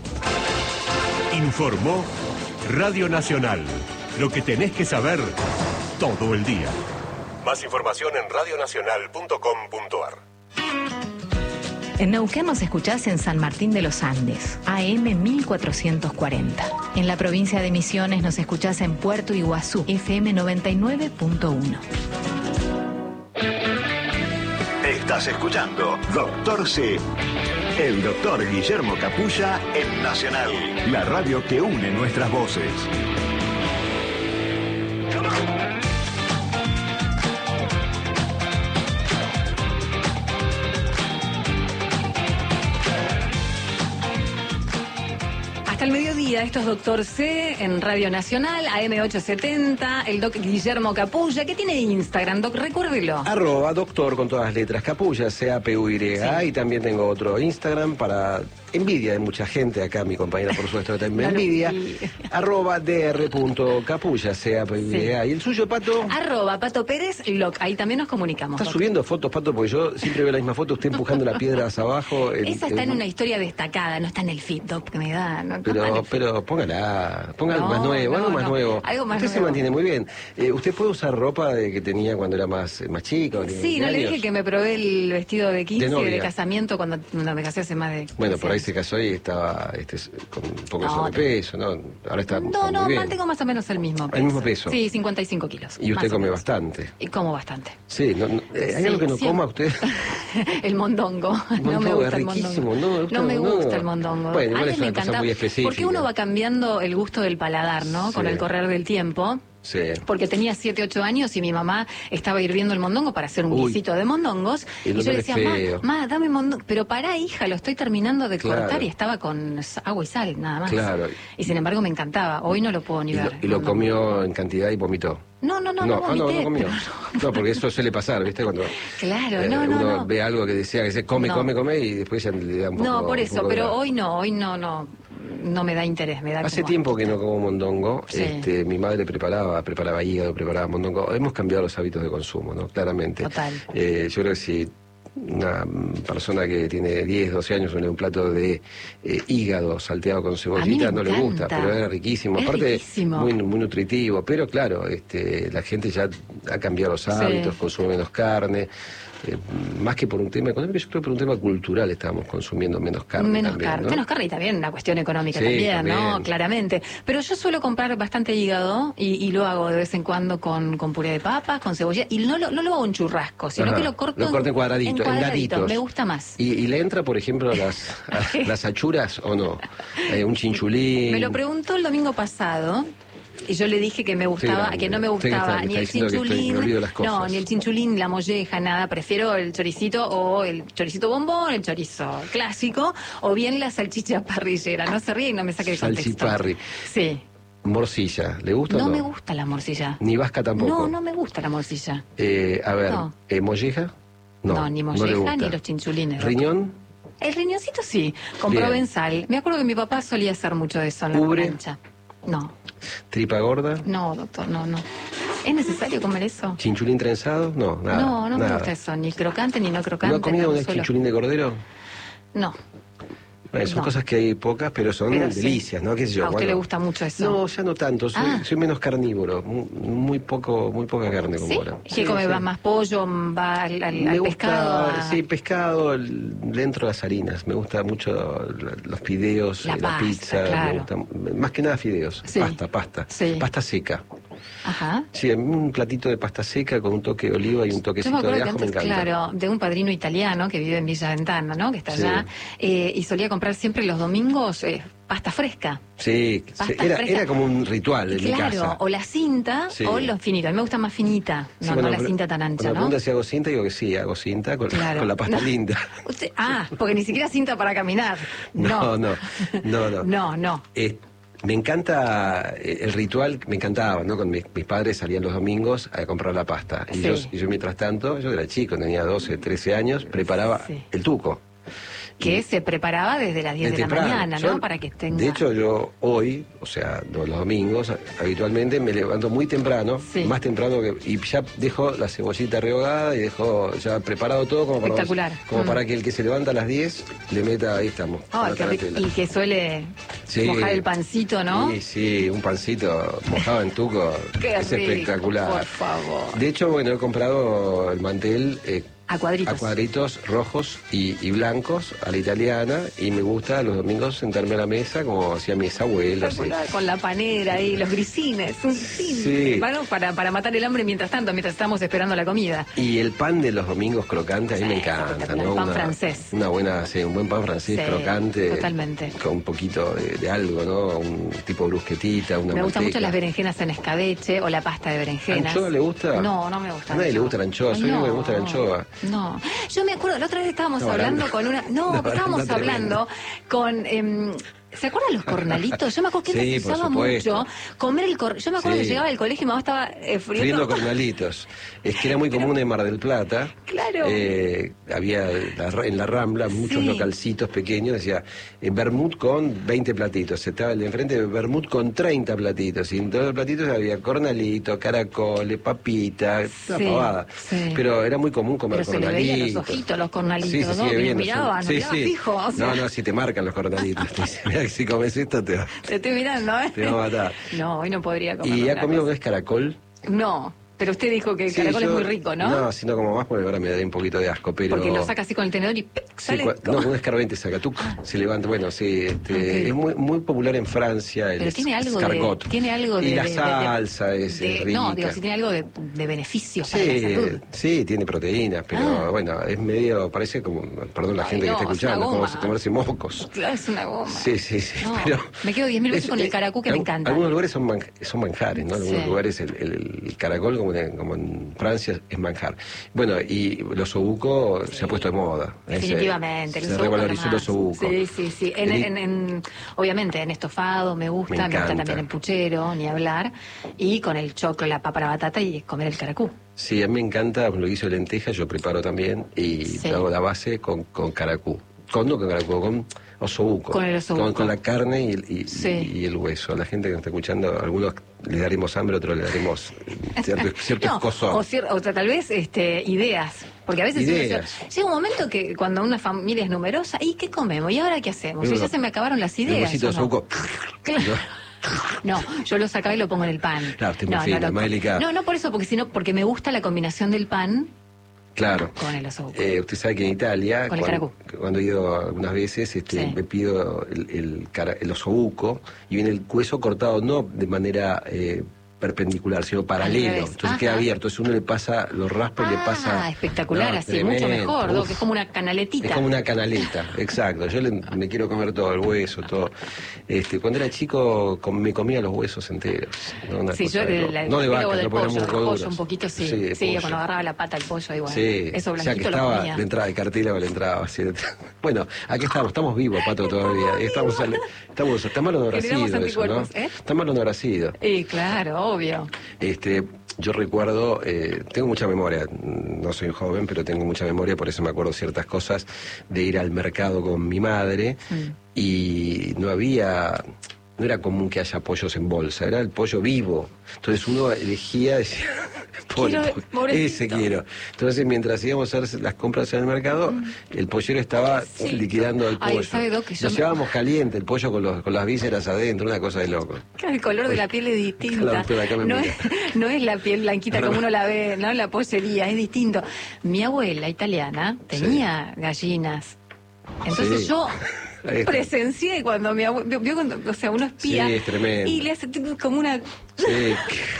Informó Radio Nacional. Lo que tenés que saber todo el día. Más información en radio nacional punto com punto ar. En Neuquén nos escuchás en San Martín de los Andes, A M mil cuatrocientos cuarenta. En la provincia de Misiones nos escuchás en Puerto Iguazú, F M noventa y nueve punto uno. Estás escuchando Doctor C. El doctor Guillermo Capulla en Nacional, la radio que une nuestras voces. Hasta el mediodía, esto es Doctor C en Radio Nacional, A M ochocientos setenta, el doc Guillermo Capulla, que tiene Instagram, doc, recuérdelo. Arroba doctor con todas las letras, Capulla, C A P U Y A, sí. Y también tengo otro Instagram para envidia de mucha gente, acá mi compañera por supuesto también me envidia, arroba dr.capulla, sea sí. Y el suyo, Pato. Arroba Pato Pérez Loc, ahí también nos comunicamos. ¿Está subiendo fotos, Pato? Porque yo siempre veo la misma foto, usted empujando la piedra hacia abajo. En, Esa está en, en una historia destacada, no está en el feed, Doc, que me da. No, pero, no pero póngala, ponga no, algo más nuevo, no, algo más no. nuevo. Algo más usted nuevo. se mantiene muy bien. Eh, ¿Usted puede usar ropa de que tenía cuando era más, más chica? Sí, no le dije que me probé el vestido de quince, de, de casamiento, cuando, cuando me casé hace más de... Bueno, por ahí se casó y estaba este, con un poco no, de sobrepeso, ¿no? Ahora está No, está no, muy bien. mantengo más o menos el mismo peso. ¿El mismo peso? Sí, cincuenta y cinco kilos. Y usted come bastante. Y como bastante. Sí, no, no, eh, ¿hay sí, algo que no siempre. coma usted? El mondongo. El mondongo no me gusta es riquísimo. el mondongo. No, no me no. gusta el mondongo. Bueno, igual Antes es una me cosa encantaba. muy específica. Porque uno va cambiando el gusto del paladar, ¿no? Sí. Con el correr del tiempo. Sí. Porque tenía siete, ocho años y mi mamá estaba hirviendo el mondongo para hacer un Uy. guisito de mondongos. Y, y yo le decía, feo. ma, ma, dame mondongo. Pero pará, hija, lo estoy terminando de Claro. cortar y estaba con agua y sal, nada más. Claro. Y sin embargo me encantaba. Hoy no lo puedo ni Y lo, ver. y lo No, comió en cantidad y vomitó. No, no, no, no, no, ah, no, vomité, no comió. pero No, porque eso suele pasar, ¿viste? Cuando Claro, eh, no, no, uno no. ve algo que decía que se come, No. come, come y después ya le da un poco. No, por un eso, poco de pero la- hoy no, hoy no, no, no me da interés, me da Hace como- tiempo que no como mondongo. Sí. Este, mi madre preparaba, preparaba hígado, preparaba mondongo. Hemos cambiado los hábitos de consumo, ¿no? Claramente. Total. Eh, yo creo que si una persona que tiene diez, doce años en un plato de eh, hígado salteado con cebollita A mí me no le gusta, encanta. pero era riquísimo. Es Aparte, riquísimo. Muy, muy nutritivo. Pero claro, este, la gente ya ha cambiado los hábitos, Sí. consume menos carne. Eh, más que por un tema económico, yo creo que por un tema cultural estábamos consumiendo menos carne. Menos también, carne, ¿no? menos carne y también una cuestión económica Sí, también, ¿no? también. Claramente. Pero yo suelo comprar bastante hígado y, y lo hago de vez en cuando con, con puré de papas, con cebolla. Y no lo, no lo hago en churrasco, sino Ajá. que lo corto Lo corta en en cuadraditos, en cuadraditos. daditos. Me gusta más. ¿Y, y le entra, por ejemplo, a las, a las achuras o no? Eh, un chinchulín. Me lo preguntó el domingo pasado. Y yo le dije que me gustaba, grande. que no me Usted que gustaba está- ni está el diciendo que estoy- me chinchulín, olvido las cosas. no, ni el chinchulín, ni la molleja, nada. Prefiero el choricito o el choricito bombón, el chorizo clásico, o bien la salchicha parrillera. No se ríe y no me saque de contexto. Salchiparri. Sí. Morcilla, ¿le gusta No, o no? me gusta la morcilla. Ni vasca tampoco. No, no me gusta la morcilla. Eh, a ver, No. eh, ¿molleja? No, No, ni no le molleja gusta. ni los chinchulines. ¿Riñón? El riñoncito sí, con Bien. provenzal. Me acuerdo que mi papá solía hacer mucho de eso en la ¿Ubre? plancha. No, ¿Tripa gorda? no, doctor, no, no. ¿Es necesario comer eso? ¿Chinchulín trenzado? No, nada. no, no me nada. gusta eso, ni crocante ni no crocante. ¿No ha comido no, un suelo- chinchulín de cordero? No. Bueno, son No. cosas que hay pocas, pero son Pero sí. delicias, ¿no? ¿Qué sé yo? ¿A usted bueno. le gusta mucho eso? No, ya no tanto. Soy, Ah. soy menos carnívoro. Muy, muy poco, muy poca carne como ¿Sí? ahora. ¿Qué come? ¿Va más pollo? ¿Va al, al- Me al gusta, pescado? a- sí, pescado el- dentro de las harinas. Me gusta mucho la- los fideos, La eh, la, pasta, pizza. claro. Me gusta, más que nada fideos. Sí. Pasta, pasta. Sí. Pasta seca. Ajá. Sí, a mí un platito de pasta seca con un toque de oliva y un Yo toquecito me acuerdo de que ajo me antes, encanta. claro, de un padrino italiano que vive en Villa Ventana, ¿no? Que está Sí. allá. eh, y solía comprar siempre los domingos eh, pasta fresca. Sí, Pasta sí, era, fresca. era como un ritual en mi Claro, casa. o la cinta Sí. o los finitos. A mí me gusta más finita, no, Sí, no cuando la me- cinta tan ancha, Cuando me ¿no? preguntan si hago cinta, digo que sí, hago cinta con, Claro. con la pasta No. linda. Usted- ah, porque ni siquiera cinta para caminar. No, No, no, no, no. no, no. Eh, me encanta eh, el ritual, me encantaba, ¿no? Con mis, mis padres salían los domingos a comprar la pasta. Y, Sí. yo, y yo, mientras tanto, yo era chico, tenía doce, trece años, preparaba Sí. el tuco. Que se preparaba desde las diez de, De la temprano. mañana, Yo, ¿no? Para que tenga... De hecho, yo hoy, o sea, los domingos, habitualmente me levanto muy temprano, Sí. más temprano que. Y ya dejo la cebollita rehogada y dejo ya preparado todo como para. Espectacular. Como Mm. para que el que se levanta a las diez le meta, ahí estamos. con Ay, la qué rico. tarantela. Y que suele Sí. mojar el pancito, ¿no? Sí, sí, un pancito mojado en tuco. Qué es rico, espectacular. por favor. De hecho, bueno, he comprado el mantel. eh, A cuadritos. A cuadritos rojos y, y blancos a la italiana y me gusta los domingos sentarme a la mesa como hacía mis abuelos. ¿sí? Espectacular, con la panera ahí, los grisines, un Sí. sí. Bueno, para, para matar el hambre mientras tanto, mientras estamos esperando la comida. Y el pan de los domingos crocante a mí me encanta, espectacular, ¿no? el pan una, francés. Una buena, sí, un buen pan francés Sí, crocante. totalmente. Con un poquito de, de algo, ¿no? Un tipo brusquetita, una Me gustan mucho manteca. las berenjenas en escabeche o la pasta de berenjenas. ¿Anchoa le gusta? No, no me gusta. A nadie le gusta la anchoa, soy no, no me gusta la anchoa. No, yo me acuerdo, la otra vez estábamos Una hablando baranda. con una... No, Una estábamos baranda hablando con... em, ¿Se acuerdan los cornalitos? Yo me acuerdo que Sí, antes por usaba supuesto. mucho comer el cor... Yo me acuerdo Sí. que llegaba del colegio y mi mamá estaba eh, friendo. Friendo cornalitos. Es que era muy común en Mar del Plata. Claro. Eh, había la- en la Rambla muchos Sí. localcitos pequeños, decía, eh, vermut con veinte platitos. Estaba el de enfrente, vermut con treinta platitos. Y en todos los platitos había cornalito, caracoles, papita, una Sí, pavada. sí. Pero era muy común comer Pero se le cornalitos. veían los ojitos, los cornalitos, Sí, se ¿no? sigue Que los viendo, miraban, sí, los miraba sí. fijo, o sea. No, no, si te marcan los cornalitos. Te dicen, mirá que si comes esto te va, Te estoy mirando, ¿eh? te va a matar. No, hoy no podría comer. ¿Y ha una comido cosa. una vez caracol? No, pero usted dijo que el Sí, caracol yo- es muy rico, ¿no? No, si no como más, porque ahora me daría un poquito de asco, pero... Porque lo saca así con el tenedor y ¡pic! Sí, sale. cua- no, con un escarbente saca, tú, se levanta, bueno, sí, este, Ok. es muy, muy popular en Francia el Pero tiene algo de, escargot. tiene algo de, Y la de- de- salsa es, de- es rica. no, digo, si tiene algo de, de beneficios para la Sí, salud. sí, tiene proteínas, pero Ah. bueno, es medio, parece como, perdón la Ay, gente no, que está es una escuchando, como goma. si comerse mocos. Claro, es una goma. Sí, sí, sí, No, pero... me quedo diez mil veces es- con el es- caracú que me algu- encanta. Algunos lugares son, man- son manjares, ¿no? En algunos Sí. lugares el, el- el caracol, como en, como en Francia, es manjar. Bueno, y los osobuco se ha puesto de moda. ¿eh? Definitivamente. Se, el se osobuco revalorizó el nomás. osobuco. Sí, sí, sí. En, El- en- en- obviamente en estofado me gusta, Me me, gusta encanta. también en puchero, ni hablar. Y con el choclo, la papa, la batata y comer el caracú. Sí, a mí me encanta lo que hizo de lentejas, yo preparo también y Sí. hago la base con, con caracú. Con, no con caracú, con osobuco. Con el osobuco. Con, con la carne y, y- Sí. y el hueso. La gente que nos está escuchando, algunos les daremos hambre, otros les daremos eh, cierto, cierto No, escozor. o, cier- o tal vez este, ideas. Porque a veces uno Ideas. se- llega un momento que cuando una familia es numerosa, ¿y qué comemos? ¿Y ahora qué hacemos? Y Bueno, ya se me acabaron las El ideas. huesito de ¿o no? osobuco. Claro. No, yo lo sacaba y lo pongo en el pan. Claro, usted es muy no, fina, no, lo- más delicada. no, no por eso, porque sino porque me gusta la combinación del pan Claro. con el osobuco. Eh, usted sabe que en Italia, Con el cuando, cuando he ido algunas veces, este, Sí. me pido el, el, cara- el osobuco y viene el hueso cortado no de manera eh, perpendicular, sino paralelo. revés. Entonces Ajá. queda abierto. Entonces uno le pasa, lo raspa y le pasa... Ah, espectacular, No, así, tremendo. mucho mejor, ¿no? Uf. Que es como una canaletita. Es como una canaleta, exacto. Yo le- me quiero comer todo, el hueso, todo. Este, cuando era chico com- me comía los huesos enteros. ¿no? Una Sí, cosa yo de el, loco. el, no de el vaca, lobo del no, porque pollo, eran el muy pollo duros. un poquito sí. Sí, de Sí, pollo. cuando agarraba la pata el pollo y bueno, Sí, eso o sea que blanquito lo estaba, comía. le entraba de cartílago, le entraba así. le entraba. Bueno, aquí estamos, estamos vivos, Pato, todavía. Estamos, al- estamos, está mal honoracido Generamos eso, ¿no? anticuerpos, ¿eh? Está mal honoracido. Y claro, obvio. Este, yo recuerdo, eh, tengo mucha memoria, no soy joven, pero tengo mucha memoria, por eso me acuerdo ciertas cosas, de ir al mercado con mi madre Mm. y no había, no era común que haya pollos en bolsa, era el pollo vivo. Entonces uno elegía, decía, pobre Quiero- pollo, pobrecito. ese quiero. Entonces mientras íbamos a hacer las compras en el mercado, el pollero estaba Sí. liquidando el Ay, pollo. ¿sabe, Doc, que yo Nos me- llevábamos caliente el pollo con, los, con las vísceras adentro, una cosa de loco. El color de la piel es La distinta. doctora acá me No mira. es, no es la piel blanquita como uno la ve, ¿no? La pollería, es distinto. Mi abuela italiana tenía gallinas. Entonces Sí. yo Ahí está. presencié cuando mi abuela, vio, vio cuando, o sea, uno espía Sí, es tremendo. y le hace tipo como una, Sí.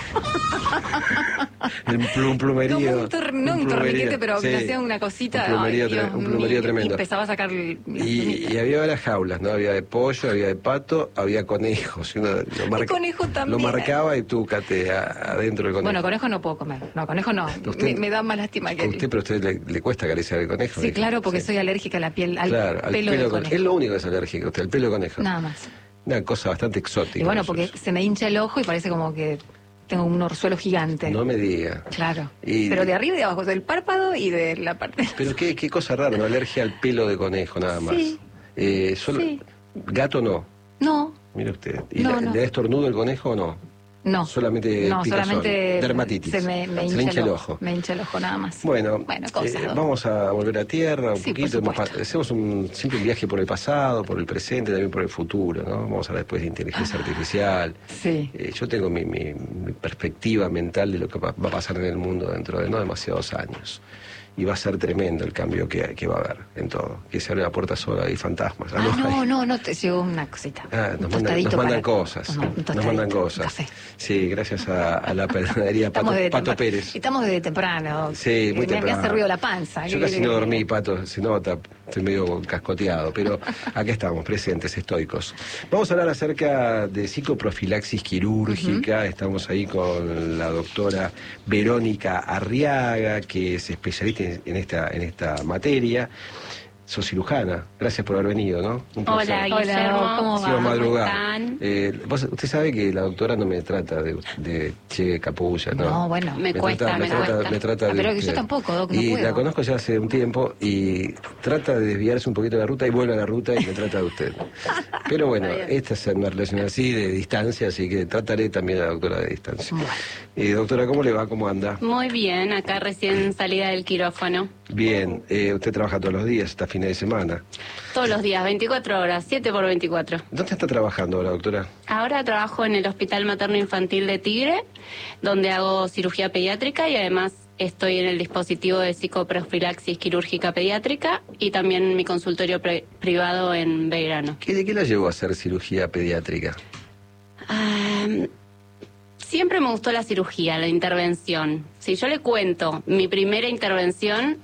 El plum, plumerío. como un, tor- no un plumerío, torniquete, pero sí. le hacía una cosita. Un plumerío, ay, Dios tre- un plumerío mío, tremendo. Y empezaba a sacar el- las Y, plumitas. y había varias jaulas, ¿no? Había de pollo, había de pato, había conejos. Y uno lo, marca- conejo también. lo marcaba y tú cate a- adentro del conejo. Bueno, conejo no puedo comer. No, conejo no. Usted- me, me da más lástima que A usted, pero a usted le, le cuesta acariciar el conejo. Sí, ¿eh? claro, porque Sí. soy alérgica a la piel, al Claro, al pelo, pelo de de conejo. conejo. Es lo único que es alérgico, usted, el pelo de conejo. Nada más. Una cosa bastante exótica. Y bueno, eso. porque se me hincha el ojo y parece como que tengo un orzuelo gigante. No me diga. Claro. Y- Pero de arriba y de abajo, del párpado y de la parte. Pero qué, qué cosa rara, una alergia al pelo de conejo, nada más. Sí. Eh, solo, Sí. Gato no, No, mire usted. ¿Y No, la- no. le da estornudo el conejo o no? no. Solamente No, picazón, solamente dermatitis. se me, me Se hincha, le hincha el el ojo. ojo. Me hincha el ojo nada más. Bueno, Bueno, cosas. eh, ¿no? vamos a volver a tierra un Sí, por poquito. hemos supuesto. pa- hacemos un, siempre un viaje por el pasado, por el presente, también por el futuro, ¿no? Vamos a hablar después de inteligencia artificial. Sí. Eh, yo tengo mi, mi- mi perspectiva mental de lo que va, va a pasar en el mundo dentro de no demasiados años. Y va a ser tremendo el cambio que, que va a haber en todo. Que se abre la puerta sola y fantasmas. Ah, Ah, no, no, no, no, te llegó una cosita. Ah, Un nos, mandan, tostadito nos mandan para- cosas, No, un nos tostadito, mandan un cosas. café. Sí, gracias a, a la panadería Pato, Estamos desde Pato temprano. Pérez. Estamos desde temprano. Sí, Eh, muy me, me temprano. hace ruido la panza. Yo ¿Qué casi quiere no que- dormí, Pato, se nota, estoy medio cascoteado, pero acá estamos, presentes, estoicos. Vamos a hablar acerca de psicoprofilaxis quirúrgica, estamos ahí con la doctora Verónica Arriaga, que es especialista en esta, en esta materia. sos cirujana. Gracias por haber venido, ¿no? Un placer. Hola, Guillermo. ¿Cómo Sí, va? ¿Cómo están? Eh, vos- usted sabe que la doctora no me trata de, de che, capulla, ¿no? No, bueno. Me cuesta, trata, me trata, cuesta. me trata Ah, de pero usted. yo tampoco, Doc, no Y puedo. la conozco ya hace un tiempo y trata de desviarse un poquito de la ruta y vuelve a la ruta y me trata de usted. Pero bueno, esta es una relación así de distancia, así que trataré también a la doctora de distancia. Eh, doctora, ¿cómo le va? ¿Cómo anda? Muy bien, acá recién salida del quirófano. Bien, eh, usted trabaja todos los días, hasta fines de semana. Todos los días, veinticuatro horas, siete por veinticuatro. ¿Dónde está trabajando ahora, doctora? Ahora trabajo en el Hospital Materno Infantil de Tigre, donde hago cirugía pediátrica y además estoy en el dispositivo de psicoprofilaxis quirúrgica pediátrica y también en mi consultorio pre- privado en Belgrano. ¿Qué, ¿De qué la llevó a hacer cirugía pediátrica? Ah, siempre me gustó la cirugía, la intervención. Si yo le cuento mi primera intervención,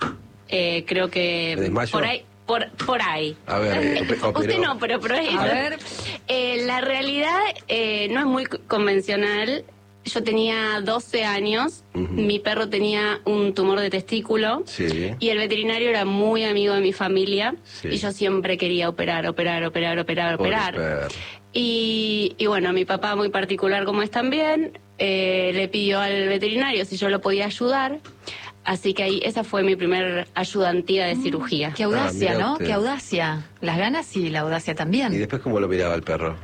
eh, creo que ¿Me desmayo? por ahí, por, por ahí. A ver, eh, ope- operó. Usted no, pero por ahí. A ver. Eh, la realidad eh, no es muy c- convencional. Yo tenía doce años, mi perro tenía un tumor de testículo. Sí. Y el veterinario era muy amigo de mi familia. Sí. Y yo siempre quería operar, operar, operar, operar, Pobre operar. perro. Y, y bueno, mi papá, muy particular como es también, eh, le pidió al veterinario si yo lo podía ayudar. Así que ahí esa fue mi primer ayudantía de cirugía. Qué audacia, Ah, mira ¿no? usted. Qué audacia. Las ganas y la audacia ¿Y también. después cómo lo miraba el perro?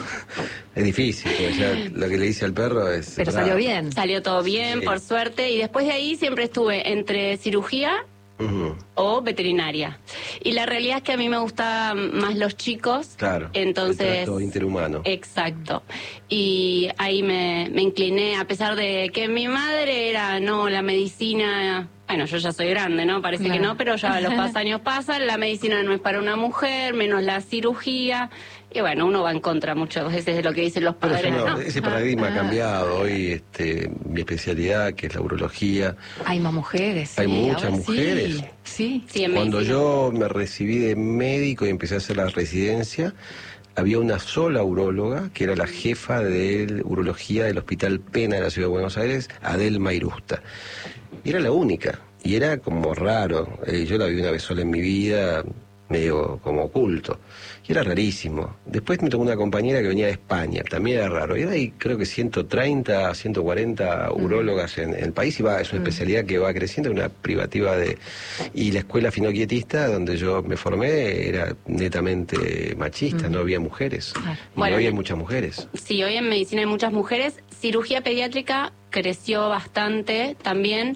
Es difícil, porque ya lo que le dice al perro es... Pero bravo. salió bien. Salió todo bien, Sí. por suerte. Y después de ahí siempre estuve entre cirugía Ujú, o veterinaria. Y la realidad es que a mí me gustaban más los chicos. claro. Entonces, El trato interhumano. exacto. Y ahí me, me incliné, a pesar de que mi madre era, no, la medicina, bueno, yo ya soy grande, ¿no? Parece Claro. que no, pero ya los pas- años pasan, la medicina no es para una mujer, menos la cirugía. Y bueno, uno va en contra muchas veces de lo que dicen los Pero padres, eso no, ¿no? ese paradigma ha cambiado. Hoy este, mi especialidad, que es la urología, Hay más mujeres. Hay sí, muchas ahora sí. mujeres. Sí. Sí, en cuando medicina. yo me recibí de médico y empecé a hacer la residencia, había una sola uróloga, que era la jefa de urología del Hospital Pena de la Ciudad de Buenos Aires, Adelma Irusta. Y era la única, y era como raro. Eh, yo la vi una vez sola en mi vida, medio como oculto. Y era rarísimo. Después me tocó una compañera que venía de España, también era raro. Y hay creo que ciento treinta, ciento cuarenta urólogas en, en el país, y va, es una especialidad que va creciendo, una privativa de... Y la escuela finoquietista, donde yo me formé, era netamente machista, no había mujeres. Y Bueno, hoy hay muchas mujeres. Sí, hoy en medicina hay muchas mujeres. Cirugía pediátrica creció bastante también.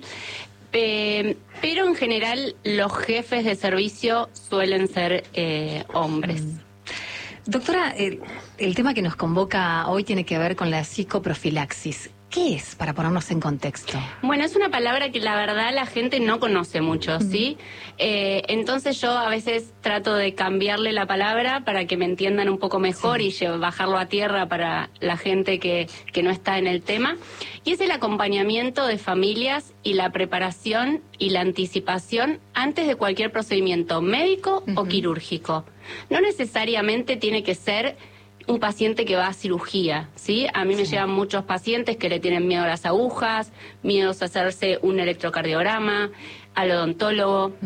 Eh, pero en general los jefes de servicio suelen ser eh, hombres. Doctora, el, el tema que nos convoca hoy tiene que ver con la psicoprofilaxis. ¿Qué es, para ponernos en contexto? Bueno, es una palabra que la verdad la gente no conoce mucho, ¿sí? Eh, entonces yo a veces trato de cambiarle la palabra para que me entiendan un poco mejor y lle- bajarlo a tierra para la gente que, que no está en el tema. Y es el acompañamiento de familias y la preparación y la anticipación antes de cualquier procedimiento médico o quirúrgico. No necesariamente tiene que ser un paciente que va a cirugía, ¿sí? A mí me llegan muchos pacientes que le tienen miedo a las agujas, miedos a hacerse un electrocardiograma, al odontólogo.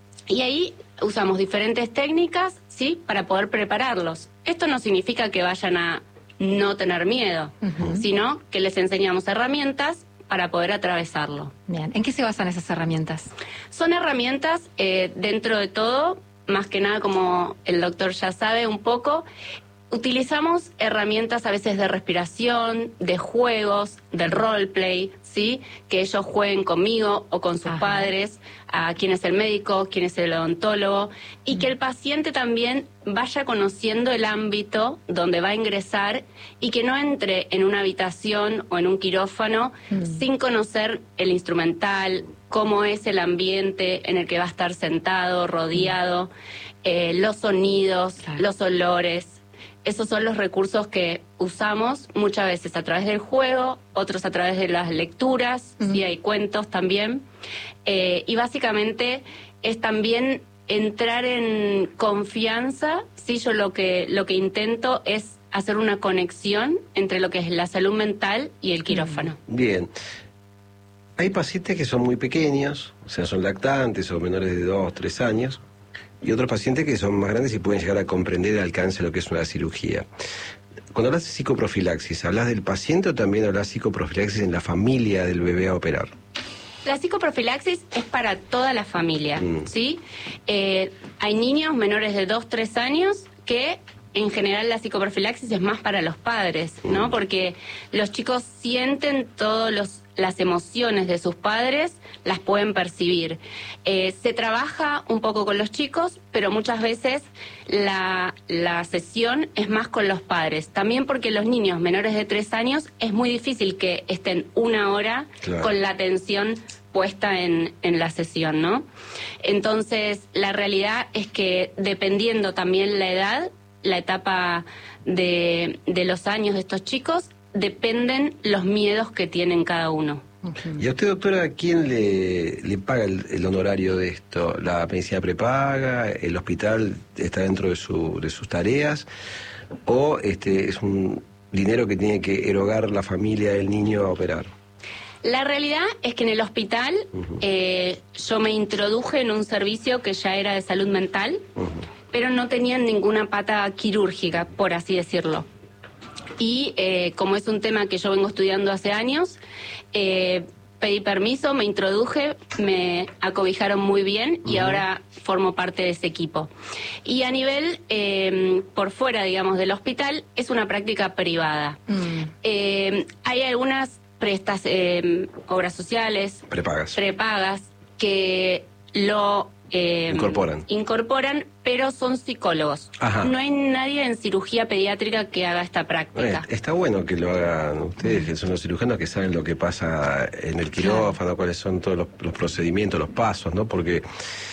Y ahí usamos diferentes técnicas, ¿sí? Para poder prepararlos. Esto no significa que vayan a no tener miedo, sino que les enseñamos herramientas para poder atravesarlo. Bien, ¿en qué se basan esas herramientas? Son herramientas, eh, dentro de todo, más que nada, como el doctor ya sabe un poco, utilizamos herramientas a veces de respiración, de juegos, del roleplay, ¿sí? Que ellos jueguen conmigo o con sus padres, a quién es el médico, quién es el odontólogo, y que el paciente también vaya conociendo el ámbito donde va a ingresar y que no entre en una habitación o en un quirófano sin conocer el instrumental, cómo es el ambiente en el que va a estar sentado, rodeado, eh, los sonidos, los olores. Esos son los recursos que usamos muchas veces a través del juego, otros a través de las lecturas, sí hay cuentos también. Eh, y básicamente es también entrar en confianza, sí, yo lo que, lo que intento es hacer una conexión entre lo que es la salud mental y el quirófano. Bien. Hay pacientes que son muy pequeños, o sea, son lactantes o menores de dos, tres años, y otros pacientes que son más grandes y pueden llegar a comprender el alcance de lo que es una cirugía. Cuando hablas de psicoprofilaxis, ¿hablas del paciente o también hablas de psicoprofilaxis en la familia del bebé a operar? La psicoprofilaxis es para toda la familia, Mm. ¿sí? Eh, hay niños menores de dos, tres años que en general la psicoprofilaxis es más para los padres, ¿no? Porque los chicos sienten todos los las emociones de sus padres, las pueden percibir. Eh, se trabaja un poco con los chicos, pero muchas veces la, la sesión es más con los padres. También porque los niños menores de tres años es muy difícil que estén una hora Claro. con la atención puesta en, en la sesión, ¿no? Entonces, la realidad es que dependiendo también la edad, la etapa de, de los años de estos chicos, dependen los miedos que tienen cada uno. ¿Y a usted, doctora, quién le, le paga el, el honorario de esto? ¿La medicina prepaga? ¿El hospital está dentro de, su, de sus tareas? ¿O este es un dinero que tiene que erogar la familia del niño a operar? La realidad es que en el hospital eh, yo me introduje en un servicio que ya era de salud mental, pero no tenían ninguna pata quirúrgica, por así decirlo. Y eh, como es un tema que yo vengo estudiando hace años, eh, pedí permiso, me introduje, me acobijaron muy bien y Ujú. ahora formo parte de ese equipo. Y a nivel, eh, por fuera, digamos, del hospital, es una práctica privada. Eh, hay algunas prestas, eh, obras sociales, Prepagas. prepagas, que lo eh, Incorporan. incorporan, pero son psicólogos. Ajá. No hay nadie en cirugía pediátrica que haga esta práctica. Eh, está bueno que lo hagan ustedes, que son los cirujanos que saben lo que pasa en el quirófano, cuáles son todos los, los procedimientos, los pasos, ¿no? Porque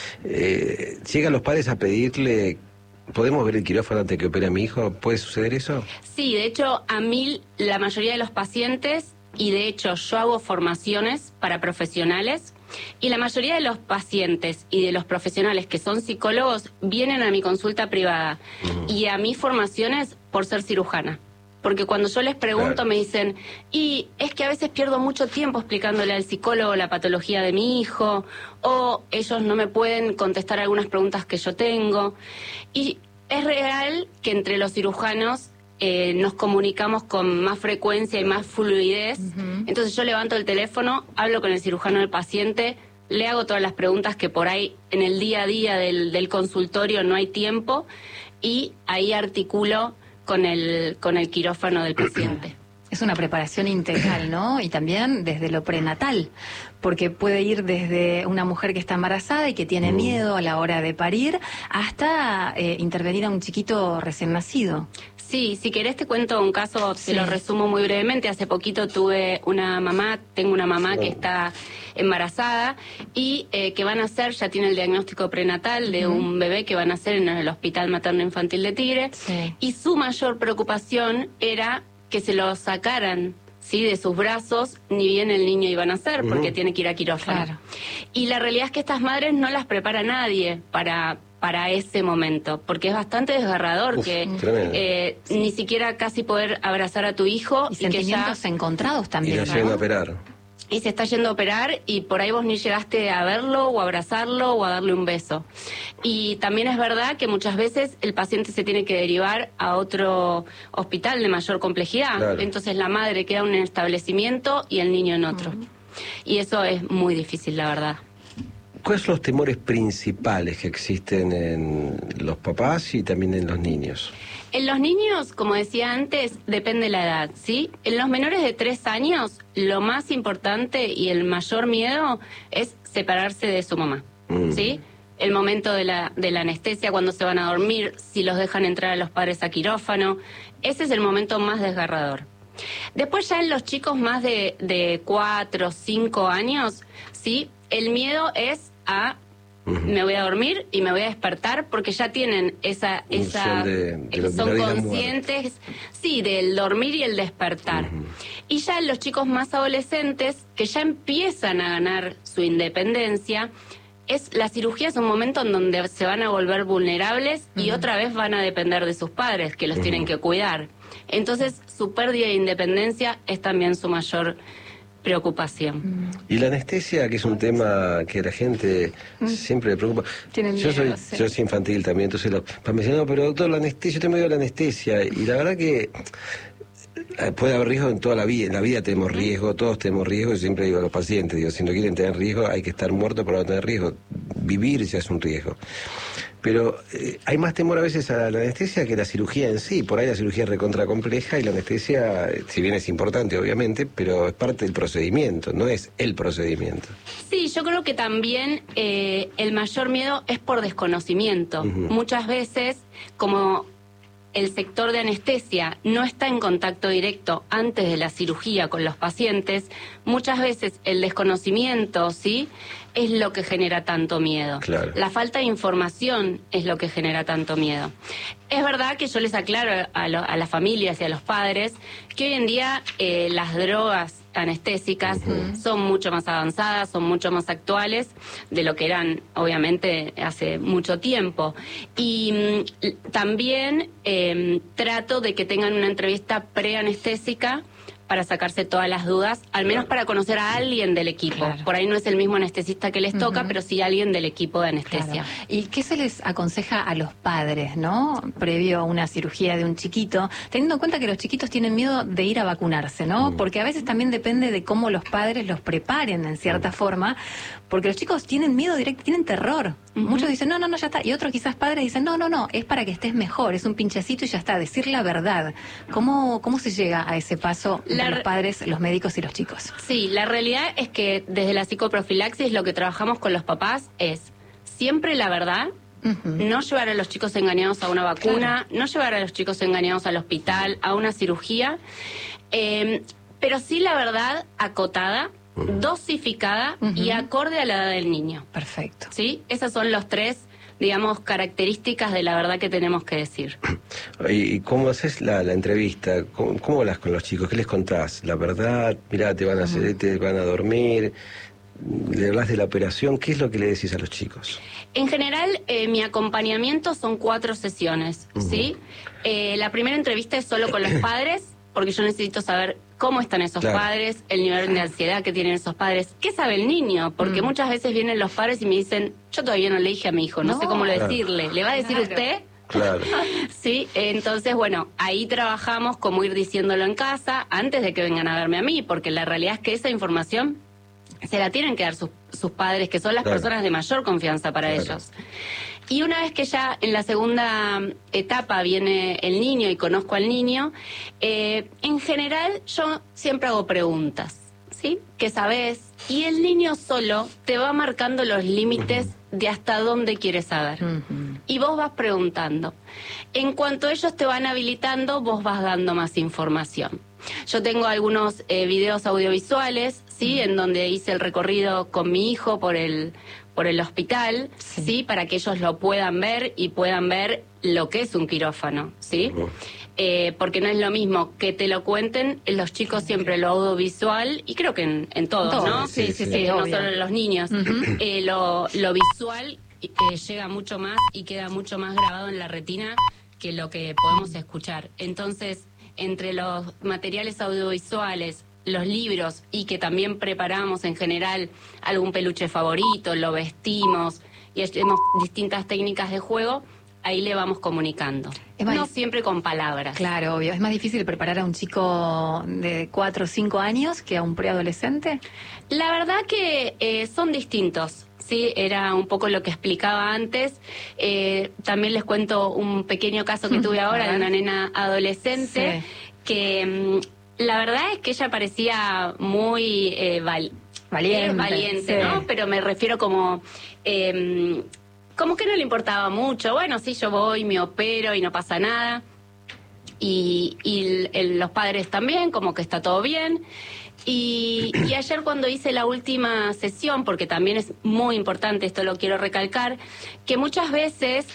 eh, llegan los padres a pedirle, ¿podemos ver el quirófano antes que opere a mi hijo? ¿Puede suceder eso? Sí, de hecho, a mí la mayoría de los pacientes, y de hecho yo hago formaciones para profesionales, y la mayoría de los pacientes y de los profesionales que son psicólogos vienen a mi consulta privada y a mis formaciones por ser cirujana. Porque cuando yo les pregunto Claro. me dicen, y es que a veces pierdo mucho tiempo explicándole al psicólogo la patología de mi hijo, o ellos no me pueden contestar algunas preguntas que yo tengo. Y es real que entre los cirujanos eh, nos comunicamos con más frecuencia y más fluidez. Entonces yo levanto el teléfono, hablo con el cirujano del paciente, le hago todas las preguntas que por ahí en el día a día del, del consultorio no hay tiempo, y ahí articulo con el, con el quirófano del paciente. Es una preparación integral, ¿no? Y también desde lo prenatal, porque puede ir desde una mujer que está embarazada y que tiene miedo a la hora de parir, hasta eh, intervenir a un chiquito recién nacido. Sí, si querés te cuento un caso, Sí. te lo resumo muy brevemente. Hace poquito tuve una mamá, tengo una mamá que está embarazada y eh, que van a hacer, ya tiene el diagnóstico prenatal de Ujú. un bebé que van a hacer en el Hospital Materno Infantil de Tigre. Sí. Y su mayor preocupación era que se lo sacaran, ¿sí?, de sus brazos, ni bien el niño iba a nacer, porque Ujú. tiene que ir a quirófano. Claro. Y la realidad es que estas madres no las prepara nadie para, para ese momento, porque es bastante desgarrador Uf, que tremendo. eh, ni siquiera casi poder abrazar a tu hijo Y y, que ya sentimientos encontrados Y también, lo ¿no? llegan a operar. y se está yendo a operar y por ahí vos ni llegaste a verlo o a abrazarlo o a darle un beso. Y también es verdad que muchas veces el paciente se tiene que derivar a otro hospital de mayor complejidad. Claro. Entonces la madre queda en un establecimiento y el niño en otro. Y eso es muy difícil, la verdad. ¿Cuáles son los temores principales que existen en los papás y también en los niños? En los niños, como decía antes, depende la edad, ¿sí? En los menores de tres años, lo más importante y el mayor miedo es separarse de su mamá, Mm. ¿sí? El momento de la, de la anestesia, cuando se van a dormir, si los dejan entrar a los padres a quirófano, ese es el momento más desgarrador. Después ya en los chicos más de, de cuatro, cinco años, ¿sí? El miedo es a me voy a dormir y me voy a despertar, porque ya tienen esa, esa Noción de- de lo- de son la vida y la conscientes, sí, del dormir y el despertar. Y ya en los chicos más adolescentes, que ya empiezan a ganar su independencia, es la cirugía es un momento en donde se van a volver vulnerables y otra vez van a depender de sus padres, que los tienen que cuidar. Entonces, su pérdida de independencia es también su mayor preocupación. Y la anestesia, que es un tema que a la gente siempre le preocupa. Tienen yo soy miedo, sí. yo soy infantil también, entonces lo, me dicen, no, pero doctor, la anestesia, yo tengo miedo a la anestesia. Y la verdad que puede haber riesgo en toda la vida. En la vida tenemos riesgo, todos tenemos riesgo. Yo siempre digo a los pacientes, digo, si no quieren tener riesgo, hay que estar muerto para no tener riesgo. Vivir ya es un riesgo. Pero eh, hay más temor a veces a la anestesia que la cirugía en sí. Por ahí la cirugía es recontra compleja y la anestesia, si bien es importante obviamente, pero es parte del procedimiento, no es el procedimiento. Sí, yo creo que también eh, el mayor miedo es por desconocimiento. Uh-huh. Muchas veces, como el sector de anestesia no está en contacto directo antes de la cirugía con los pacientes, muchas veces el desconocimiento, ¿sí?, es lo que genera tanto miedo. Claro. La falta de información es lo que genera tanto miedo. Es verdad que yo les aclaro a, lo, a las familias y a los padres que hoy en día eh, las drogas anestésicas uh-huh. son mucho más avanzadas, son mucho más actuales de lo que eran, obviamente, hace mucho tiempo. Y mm, también eh, trato de que tengan una entrevista preanestésica para sacarse todas las dudas, al menos para conocer a alguien del equipo. Claro. Por ahí no es el mismo anestesista que les toca, uh-huh. pero sí alguien del equipo de anestesia. Claro. ¿Y qué se les aconseja a los padres, no? Previo a una cirugía de un chiquito, teniendo en cuenta que los chiquitos tienen miedo de ir a vacunarse, ¿no? Uh-huh. Porque a veces también depende de cómo los padres los preparen en cierta uh-huh. forma, porque los chicos tienen miedo directo, tienen terror. Uh-huh. Muchos dicen, no, no, no, ya está. Y otros quizás padres dicen, no, no, no, es para que estés mejor, es un pinchacito y ya está, decir la verdad. ¿Cómo, cómo se llega a ese paso de la... los padres, los médicos y los chicos? Sí, la realidad es que desde la psicoprofilaxis lo que trabajamos con los papás es siempre la verdad, uh-huh. no llevar a los chicos engañados a una vacuna, claro. no llevar a los chicos engañados al hospital, a una cirugía, eh, pero sí la verdad acotada, dosificada uh-huh. y acorde a la edad del niño. Perfecto. ¿Sí? Esas son los tres, digamos, características de la verdad que tenemos que decir. ¿Y cómo haces la, la entrevista? ¿Cómo, ¿Cómo hablas con los chicos? ¿Qué les contás? ¿La verdad? Mirá, te van a hacer, uh-huh. te van a dormir. ¿Le hablas de la operación? ¿Qué es lo que le decís a los chicos? En general, eh, mi acompañamiento son cuatro sesiones, uh-huh. ¿sí? Eh, la primera entrevista es solo con los padres, porque yo necesito saber cómo están esos claro. padres, el nivel de ansiedad que tienen esos padres, qué sabe el niño, porque mm. muchas veces vienen los padres y me dicen, yo todavía no le dije a mi hijo, no, no sé cómo claro. decirle, ¿le va a decir claro. usted? Claro. Sí, entonces, bueno, ahí trabajamos como ir diciéndolo en casa antes de que vengan a verme a mí, porque la realidad es que esa información se la tienen que dar sus, sus padres, que son las claro. personas de mayor confianza para claro. ellos. Y una vez que ya en la segunda etapa viene el niño y conozco al niño, eh, en general yo siempre hago preguntas, ¿sí? ¿Qué sabes? Y el niño solo te va marcando los límites uh-huh. de hasta dónde quiere saber. Uh-huh. Y vos vas preguntando. En cuanto ellos te van habilitando, vos vas dando más información. Yo tengo algunos eh, videos audiovisuales, ¿sí? Uh-huh. En donde hice el recorrido con mi hijo por el... por el hospital, sí. sí, para que ellos lo puedan ver y puedan ver lo que es un quirófano, ¿sí? Uh-huh. Eh, porque no es lo mismo que te lo cuenten, los chicos siempre lo audiovisual, y creo que en, en todos, Todo. ¿no? Sí, sí, sí, sí, sí no solo los niños. Uh-huh. eh, lo, lo visual eh, llega mucho más y queda mucho más grabado en la retina que lo que podemos escuchar. Entonces, entre los materiales audiovisuales, los libros y que también preparamos en general algún peluche favorito, lo vestimos y hacemos distintas técnicas de juego, ahí le vamos comunicando. Es más, no siempre con palabras. Claro, obvio. ¿Es más difícil preparar a un chico de cuatro o cinco años que a un preadolescente? La verdad que eh, son distintos. Sí, era un poco lo que explicaba antes. Eh, también les cuento un pequeño caso que tuve ahora de una nena adolescente sí. que... Mm, la verdad es que ella parecía muy eh, val valiente, valiente sí. ¿no? Pero me refiero como... Eh, como que no le importaba mucho. Bueno, sí, yo voy, me opero y no pasa nada. Y, y el, el, los padres también, como que está todo bien. Y, y ayer cuando hice la última sesión, porque también es muy importante, esto lo quiero recalcar, que muchas veces